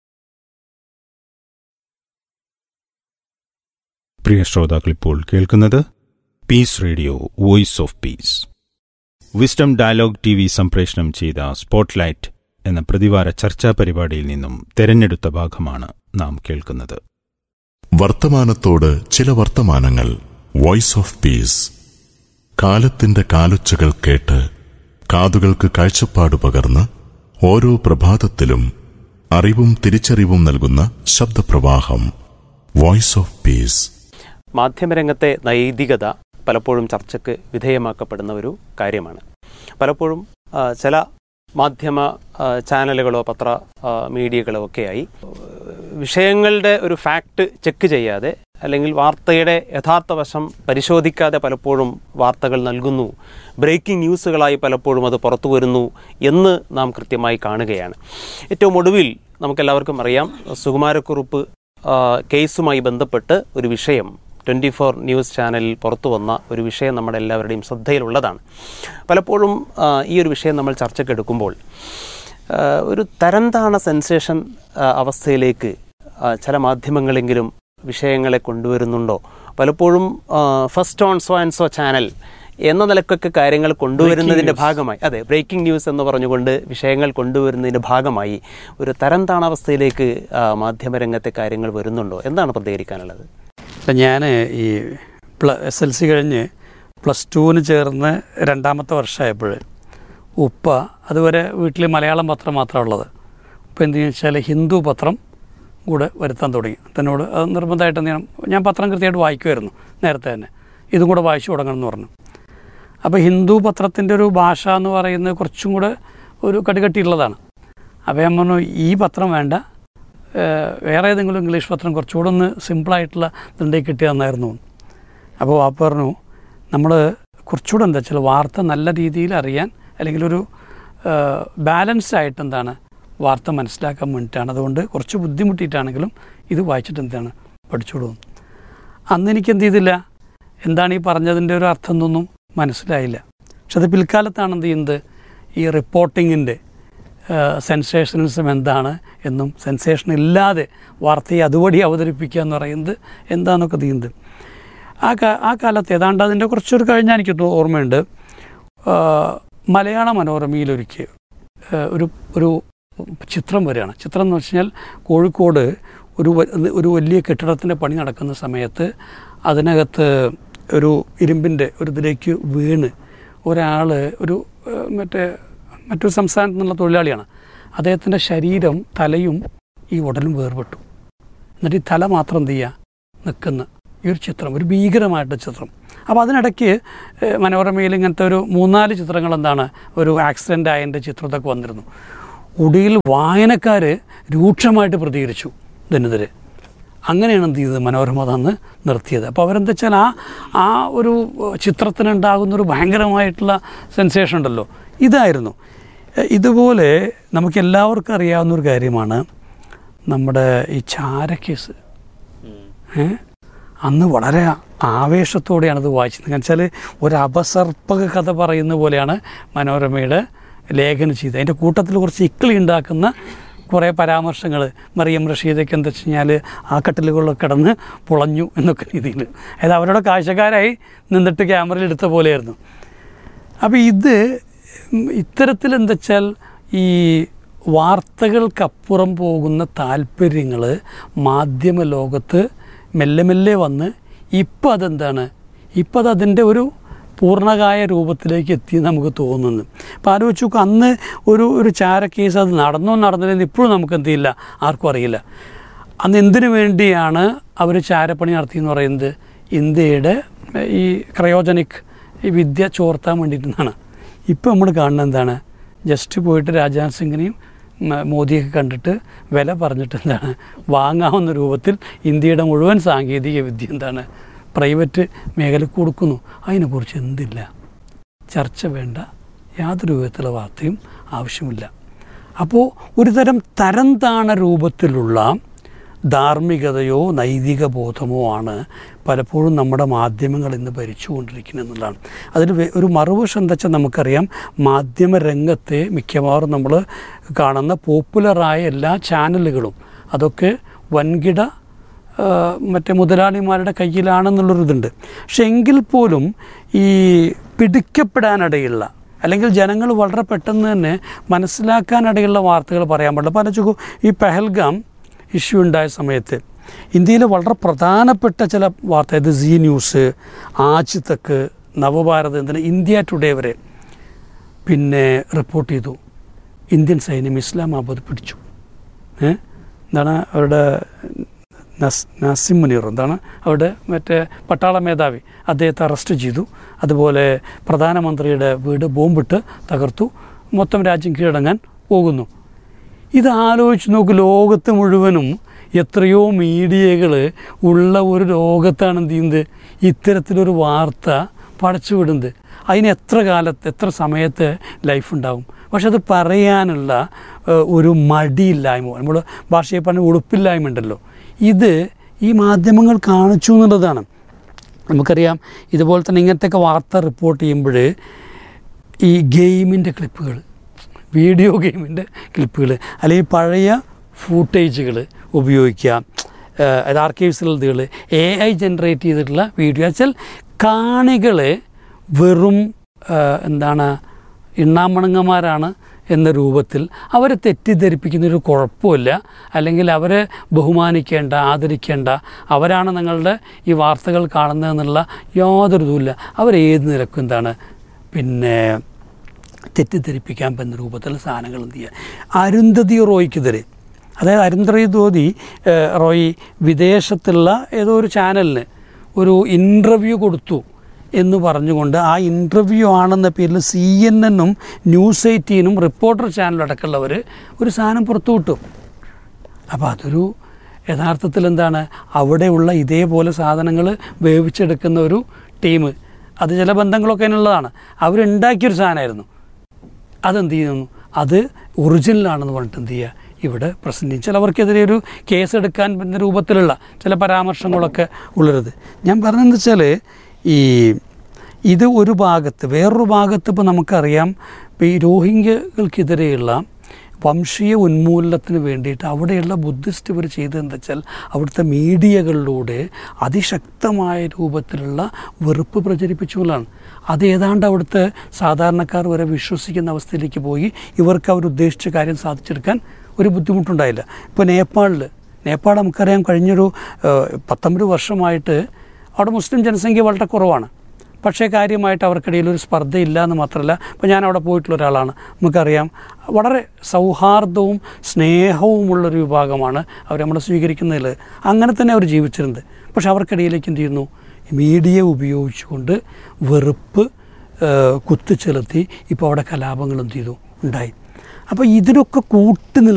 പ്രിയ ശ്രോതാക്കൾ, ഇപ്പോൾ കേൾക്കുന്നത് piece radio voice of peace. Wisdom dialogue T V സംപ്രേഷണം ചെയ്ത സ്പോട്ട്ലൈറ്റ് എന്ന പ്രതിവാര ചർച്ചാ പരിപാടിയിൽ നിന്നും തെരഞ്ഞെടുത്ത ഭാഗമാണ് നാം കേൾക്കുന്നത്. വർത്തമാനത്തോട് ചില വർത്തമാനങ്ങൾ. Voice of peace. കാലത്തിന്റെ കാലൊച്ചകൾ കേട്ട് കാതുകൾക്ക് കാഴ്ചപ്പാട് പകർന്ന് ഓരോ പ്രഭാതത്തിലും അറിവും തിരിച്ചറിവും നൽകുന്ന ശബ്ദപ്രവാഹം. Voice of peace. മാധ്യമരംഗത്തെ നൈതികത പലപ്പോഴും ചർച്ചയ്ക്ക് വിധേയമാക്കപ്പെടുന്ന ഒരു കാര്യമാണ്. പലപ്പോഴും ചില മാധ്യമ ചാനലുകളോ പത്ര മീഡിയകളോ ഒക്കെയായി വിഷയങ്ങളുടെ ഒരു ഫാക്ട് ചെക്ക് ചെയ്യാതെ അല്ലെങ്കിൽ വാർത്തയുടെ യഥാർത്ഥ വശം പരിശോധിക്കാതെ പലപ്പോഴും വാർത്തകൾ നൽകുന്നു. ബ്രേക്കിംഗ് ന്യൂസുകളായി പലപ്പോഴും അത് പുറത്തു വരുന്നു എന്ന് നാം കൃത്യമായി കാണുകയാണ്. ഏറ്റവും ഒടുവിൽ നമുക്കെല്ലാവർക്കും അറിയാം, സുകുമാരക്കുറുപ്പ് കേസുമായി ബന്ധപ്പെട്ട് ഒരു വിഷയം ട്വൻറ്റി ഫോർ ന്യൂസ് ചാനലിൽ പുറത്തു വന്ന ഒരു വിഷയം നമ്മുടെ എല്ലാവരുടെയും ശ്രദ്ധയിലുള്ളതാണ്. പലപ്പോഴും ഈ ഒരു വിഷയം നമ്മൾ ചർച്ചയ്ക്കെടുക്കുമ്പോൾ ഒരു തരംതാണ സെൻസേഷൻ അവസ്ഥയിലേക്ക് ചില മാധ്യമങ്ങളെങ്കിലും വിഷയങ്ങളെ കൊണ്ടുവരുന്നുണ്ടോ? പലപ്പോഴും first on so and so channel എന്ന നിലക്കൊക്കെ കാര്യങ്ങൾ കൊണ്ടുവരുന്നതിൻ്റെ ഭാഗമായി, അതെ, ബ്രേക്കിംഗ് ന്യൂസ് എന്ന് പറഞ്ഞുകൊണ്ട് വിഷയങ്ങൾ കൊണ്ടുവരുന്നതിൻ്റെ ഭാഗമായി ഒരു തരംതാണാവസ്ഥയിലേക്ക് മാധ്യമരംഗത്തെ കാര്യങ്ങൾ വരുന്നുണ്ടോ? എന്താണ് പ്രതികരിക്കാനുള്ളത്? ഞാൻ ഈ പ്ല എസ് എൽ സി കഴിഞ്ഞ് പ്ലസ് ടുവിന് ചേർന്ന് രണ്ടാമത്തെ വർഷമായപ്പോൾ ഉപ്പ അതുവരെ വീട്ടിൽ മലയാളം പത്രം മാത്രമേ ഉള്ളത്. ഇപ്പോൾ എന്ത് വെച്ചാൽ ഹിന്ദു പത്രം കൂടെ വരുത്താൻ തുടങ്ങി. തന്നോട് അത് നിർബന്ധമായിട്ട് ഞാൻ ഞാൻ പത്രം കൃത്യമായിട്ട് വായിക്കുമായിരുന്നു നേരത്തെ തന്നെ, ഇതും കൂടെ വായിച്ചു തുടങ്ങണം എന്ന് പറഞ്ഞു. അപ്പോൾ ഹിന്ദു പത്രത്തിൻ്റെ ഒരു ഭാഷ എന്ന് പറയുന്നത് കുറച്ചും കൂടെ ഒരു കടുകട്ടിയുള്ളതാണ്. അപ്പോൾ ഞാൻ പറഞ്ഞു, ഈ പത്രം വേണ്ട, വേറെ ഏതെങ്കിലും ഇംഗ്ലീഷ് പത്രം കുറച്ചുകൂടെ ഒന്ന് സിമ്പിളായിട്ടുള്ള ഇതുണ്ടെങ്കിൽ കിട്ടിയ തന്നായിരുന്നു. അപ്പോൾ വാപ്പ പറഞ്ഞു, നമ്മൾ കുറച്ചുകൂടെ എന്താ വെച്ചാൽ വാർത്ത നല്ല രീതിയിൽ അറിയാൻ അല്ലെങ്കിൽ ഒരു ബാലൻസ്ഡ് ആയിട്ട് എന്താണ് വാർത്ത മനസ്സിലാക്കാൻ വേണ്ടിയിട്ടാണ്, അതുകൊണ്ട് കുറച്ച് ബുദ്ധിമുട്ടിയിട്ടാണെങ്കിലും ഇത് വായിച്ചിട്ട് എന്താണ് പഠിച്ചോളൂ. അന്ന് എനിക്ക് എന്ത് ചെയ്തില്ല, എന്താണ് ഈ പറഞ്ഞതിൻ്റെ ഒരു അർത്ഥം എന്നൊന്നും മനസ്സിലായില്ല. പക്ഷെ അത് പിൽക്കാലത്താണ് എന്ത് ചെയ്യുന്നത്, ഈ റിപ്പോർട്ടിങ്ങിൻ്റെ സെൻസേഷനലിസം എന്താണ് എന്നും സെൻസേഷൻ ഇല്ലാതെ വാർത്തയെ അതുവഴി അവതരിപ്പിക്കുക എന്ന് പറയുന്നത് എന്താണെന്നൊക്കെ ചെയ്യുന്നത്. ആ കാ ആ കാലത്ത് ഏതാണ്ട് അതിൻ്റെ കുറച്ചൊരു കഴിഞ്ഞാൽ എനിക്ക് ഓർമ്മയുണ്ട്, മലയാള മനോരമയിലൊരിക്കൽ ഒരു ഒരു ചിത്രം വരികയാണ്. ചിത്രം എന്ന് വെച്ച് കഴിഞ്ഞാൽ കോഴിക്കോട് ഒരു ഒരു വലിയ കെട്ടിടത്തിൻ്റെ പണി നടക്കുന്ന സമയത്ത് അതിനകത്ത് ഒരു ഇരുമ്പിൻ്റെ ഒരു ഇതിലേക്ക് വീണ് ഒരാൾ, ഒരു മറ്റേ മറ്റൊരു സംസ്ഥാനത്തു നിന്നുള്ള തൊഴിലാളിയാണ്, അദ്ദേഹത്തിൻ്റെ ശരീരം തലയും ഈ ഉടലും വേർപെട്ടു. എന്നിട്ട് ഈ തല മാത്രം എന്ത് ചെയ്യുക നിൽക്കുന്ന ഈ ഒരു ചിത്രം, ഒരു ഭീകരമായിട്ട് ചിത്രം. അപ്പോൾ അതിനിടയ്ക്ക് മനോരമയിൽ ഇങ്ങനത്തെ ഒരു മൂന്നാല് ചിത്രങ്ങൾ എന്താണ് ഒരു ആക്സിഡൻ്റ് ആയതിൻ്റെ ചിത്രത്തൊക്കെ വന്നിരുന്നു. ഒടുവിൽ വായനക്കാർ രൂക്ഷമായിട്ട് പ്രതികരിച്ചു ഇതിനെതിരെ. അങ്ങനെയാണ് എന്ത് ചെയ്തത്, മനോരമ അന്ന് നിർത്തിയത്. അപ്പോൾ അവരെന്താ വെച്ചാൽ ആ ആ ഒരു ചിത്രത്തിനുണ്ടാകുന്നൊരു ഭയങ്കരമായിട്ടുള്ള സെൻസേഷൻ ഉണ്ടല്ലോ, ഇതായിരുന്നു. ഇതുപോലെ നമുക്ക് എല്ലാവർക്കും അറിയാവുന്നൊരു കാര്യമാണ് നമ്മുടെ ഈ ചാരക്കേസ്. അന്ന് വളരെ ആവേശത്തോടെയാണത് വായിച്ചത്. കാരണം വെച്ചാൽ ഒരു അപസർപ്പക കഥ പറയുന്ന പോലെയാണ് മനോരമയുടെ ലേഖനം ചെയ്തത്. അതിൻ്റെ കൂട്ടത്തിൽ കുറച്ച് ഇക്കിളി ഉണ്ടാക്കുന്ന കുറേ പരാമർശങ്ങൾ, മറിയം റഷീദൊക്കെ എന്താ വെച്ച് കഴിഞ്ഞാൽ ആ കട്ടിലുകളിലൊക്കെ കിടന്ന് പൊളഞ്ഞു എന്നൊക്കെ രീതിയിൽ, അതായത് അവരുടെ കാഴ്ചക്കാരായി നിന്നിട്ട് ക്യാമറയിൽ എടുത്ത പോലെയായിരുന്നു. അപ്പോൾ ഇത് ഇത്തരത്തിൽ എന്താ വെച്ചാൽ ഈ വാർത്തകൾക്കപ്പുറം പോകുന്ന താല്പര്യങ്ങൾ മാധ്യമ ലോകത്ത് മെല്ലെ മെല്ലെ വന്ന് ഇപ്പം അതെന്താണ്, ഇപ്പം അത് അതിൻ്റെ ഒരു പൂർണ്ണകായ രൂപത്തിലേക്ക് എത്തി നമുക്ക് തോന്നുന്നു. അപ്പോൾ ആലോചിച്ച് നോക്കുക, അന്ന് ഒരു ഒരു ചാരക്കേസ് അത് നടന്നോ നടന്നില്ലെന്ന് ഇപ്പോഴും നമുക്ക് എന്ത് ചെയ്യില്ല, ആർക്കും അറിയില്ല. അന്ന് എന്തിനു വേണ്ടിയാണ് അവർ ചാരപ്പണി നടത്തിയെന്ന് പറയുന്നത്, ഇന്ത്യയുടെ ഈ ക്രയോജനിക് ഈ വിദ്യ ചോർത്താൻ വേണ്ടിയിട്ടാണ്. ഇപ്പോൾ നമ്മൾ കാണുന്നത് എന്താണ്, ജസ്റ്റ് പോയിട്ട് രാജ്നാഥ് സിംഗിനെയും മോദിയൊക്കെ കണ്ടിട്ട് വില പറഞ്ഞിട്ട് എന്താണ് വാങ്ങാവുന്ന രൂപത്തിൽ ഇന്ത്യയുടെ മുഴുവൻ സാങ്കേതിക വിദ്യ എന്താണ് പ്രൈവറ്റ് മേഖലക്ക് കൊടുക്കുന്നു. അതിനെക്കുറിച്ച് എന്തില്ല, ചർച്ച വേണ്ട, യാതൊരു വിധത്തിലുള്ള വാർത്തയും ആവശ്യമില്ല. അപ്പോൾ ഒരു തരം തരം താണ രൂപത്തിലുള്ള ധാർമ്മികതയോ നൈതിക ബോധമോ ആണ് പലപ്പോഴും നമ്മുടെ മാധ്യമങ്ങൾ ഇന്ന് ഭരിച്ചുകൊണ്ടിരിക്കുന്നത് എന്നുള്ളതാണ്. അതിൽ ഒരു മറുവശം എന്താ വെച്ചാൽ നമുക്കറിയാം, മാധ്യമരംഗത്തെ മിക്കവാറും നമ്മൾ കാണുന്ന പോപ്പുലറായ എല്ലാ ചാനലുകളും അതൊക്കെ വൻകിട മറ്റേ മുതലാളിമാരുടെ കയ്യിലാണെന്നുള്ളൊരിതുണ്ട്. പക്ഷെ എങ്കിൽ പോലും ഈ പിടിക്കപ്പെടാനിടയുള്ള അല്ലെങ്കിൽ ജനങ്ങൾ വളരെ പെട്ടെന്ന് തന്നെ മനസ്സിലാക്കാനിടയുള്ള വാർത്തകൾ പറയാൻ പാടില്ല. പലചുക്കും ഈ പെഹൽഗാം ഇഷ്യൂ ഉണ്ടായ സമയത്ത് ഇന്ത്യയിലെ വളരെ പ്രധാനപ്പെട്ട ചില വാർത്ത, ഇത് സീ ന്യൂസ്, ആജ് തക്ക്, നവഭാരത്, എന്തിന് ഇന്ത്യ ടുഡേ വരെ പിന്നെ റിപ്പോർട്ട് ചെയ്തു ഇന്ത്യൻ സൈന്യം ഇസ്ലാമാബാദ് പിടിച്ചു. ഏഹ് എന്താണ് അവരുടെ നസ് നാസിം മുനീർ എന്താണ് അവിടെ മറ്റേ പട്ടാള മേധാവി, അദ്ദേഹത്തെ അറസ്റ്റ് ചെയ്തു. അതുപോലെ പ്രധാനമന്ത്രിയുടെ വീട് ബോംബിട്ട് തകർത്തു, മൊത്തം രാജ്യം കീഴടങ്ങാൻ പോകുന്നു. ഇത് ആലോചിച്ച് നോക്ക്, ലോകത്ത് മുഴുവനും എത്രയോ മീഡിയകൾ ഉള്ള ഒരു ലോകത്താണ് എന്ത് ചെയ്യുന്നത് ഇത്തരത്തിലൊരു വാർത്ത പടച്ചു വിടുന്നത്. അതിന് എത്ര കാലത്ത് എത്ര സമയത്ത് ലൈഫ് ഉണ്ടാകും. പക്ഷെ അത് പറയാനുള്ള ഒരു മടിയില്ലായ്മ, നമ്മൾ ഭാഷയെ പറഞ്ഞ ഉടുപ്പില്ലായ്മ ഉണ്ടല്ലോ, ഇത് ഈ മാധ്യമങ്ങൾ കാണിച്ചു എന്നുള്ളതാണ്. നമുക്കറിയാം ഇതുപോലെ തന്നെ ഇങ്ങനത്തെയൊക്കെ വാർത്ത റിപ്പോർട്ട് ചെയ്യുമ്പോൾ ഈ ഗെയിമിൻ്റെ ക്ലിപ്പുകൾ, വീഡിയോ ഗെയിമിൻ്റെ ക്ലിപ്പുകൾ അല്ലെങ്കിൽ പഴയ ഫൂട്ടേജുകൾ ഉപയോഗിക്കുക, അത് ആർക്കൈവ്സിലുള്ളതുകൾ, എ ഐ ജനറേറ്റ് ചെയ്തിട്ടുള്ള വീഡിയോ വെച്ചാൽ കാണികൾ വെറും എന്താണ് ഇണ്ണാമണങ്ങന്മാരാണ് എന്ന രൂപത്തിൽ അവരെ തെറ്റിദ്ധരിപ്പിക്കുന്നൊരു കുഴപ്പമില്ല. അല്ലെങ്കിൽ അവരെ ബഹുമാനിക്കേണ്ട, ആദരിക്കേണ്ട, അവരാണ് നിങ്ങളുടെ ഈ വാർത്തകൾ കാണുന്നതെന്നുള്ള യാതൊരു ഇതുമില്ല. അവരേത് നിരക്കും എന്താണ് പിന്നെ തെറ്റിദ്ധരിപ്പിക്കാൻ പറ്റുന്ന രൂപത്തിലുള്ള സാധനങ്ങൾ എന്ത് ചെയ്യുക. അരുന്ധതി റോയ്ക്കെതിരെ, അതായത് അരുന്ധതി ധോതി റോയ് വിദേശത്തുള്ള ഏതോ ഒരു ചാനലിന് ഒരു ഇൻ്റർവ്യൂ കൊടുത്തു എന്ന് പറഞ്ഞുകൊണ്ട് ആ ഇൻ്റർവ്യൂ ആണെന്ന പേരിൽ സി എൻ എന്നും ന്യൂസ് എയ്റ്റീനും റിപ്പോർട്ടർ ചാനലടക്കമുള്ളവർ ഒരു സാധനം പുറത്തു വിട്ടു. അപ്പോൾ അതൊരു യഥാർത്ഥത്തിൽ എന്താണ് അവിടെയുള്ള ഇതേപോലെ സാധനങ്ങൾ വേവിച്ചെടുക്കുന്ന ഒരു ടീം, അത് ചില ബന്ധങ്ങളൊക്കെ അതിനുള്ളതാണ്, അവരുണ്ടാക്കിയൊരു സാധനമായിരുന്നു. അതെന്ത് ചെയ്യുന്നു, അത് ഒറിജിനലാണെന്ന് പറഞ്ഞിട്ട് എന്ത് ചെയ്യുക ഇവിടെ പ്രസൻറ്റ് ചെയ്യും. ചിലവർക്കെതിരെ ഒരു കേസെടുക്കാൻ പറ്റുന്ന രൂപത്തിലുള്ള ചില പരാമർശങ്ങളൊക്കെ ഉള്ളരുത്. ഞാൻ പറഞ്ഞതെന്ന് വെച്ചാൽ ഈ ഇത് ഒരു ഭാഗത്ത്, വേറൊരു ഭാഗത്ത് ഇപ്പോൾ നമുക്കറിയാം ഇപ്പോൾ ഈ രോഹിംഗ്യകൾക്കെതിരെയുള്ള വംശീയ ഉന്മൂലനത്തിന് വേണ്ടിയിട്ട് അവിടെയുള്ള ബുദ്ധിസ്റ്റ് ഇവർ ചെയ്തതെന്ന് വെച്ചാൽ അവിടുത്തെ മീഡിയകളിലൂടെ അതിശക്തമായ രൂപത്തിലുള്ള വെറുപ്പ് പ്രചരിപ്പിച്ചുകൊണ്ടാണ്. അത് ഏതാണ്ട് അവിടുത്തെ സാധാരണക്കാർ വരെ വിശ്വസിക്കുന്ന അവസ്ഥയിലേക്ക് പോയി ഇവർക്ക് അവരുദ്ദേശിച്ച കാര്യം സാധിച്ചെടുക്കാൻ ഒരു ബുദ്ധിമുട്ടുണ്ടായില്ല. ഇപ്പോൾ നേപ്പാളിൽ നേപ്പാൾ നമുക്കറിയാം കഴിഞ്ഞൊരു പത്തൊമ്പത് വർഷമായിട്ട് അവിടെ മുസ്ലിം ജനസംഖ്യ വളരെ കുറവാണ്. പക്ഷേ കാര്യമായിട്ട് അവർക്കിടയിൽ ഒരു സ്പർദ്ധയില്ല എന്ന് മാത്രമല്ല, ഇപ്പോൾ ഞാൻ അവിടെ പോയിട്ടുള്ള ഒരാളാണ്, നമുക്കറിയാം വളരെ സൗഹാർദ്ദവും സ്നേഹവുമുള്ളൊരു വിഭാഗമാണ് അവർ നമ്മളെ സ്വീകരിക്കുന്നതിൽ. അങ്ങനെ തന്നെ അവർ ജീവിച്ചിരുന്നത്. പക്ഷെ അവർക്കിടയിലേക്ക് എന്ത് ചെയ്യുന്നു, മീഡിയ ഉപയോഗിച്ചുകൊണ്ട് വെറുപ്പ് കുത്തിച്ചെലുത്തി ഇപ്പോൾ അവിടെ കലാപങ്ങൾ എന്ത് ചെയ്തു ഉണ്ടായി. അപ്പോൾ ഇതിനൊക്കെ കൂട്ടി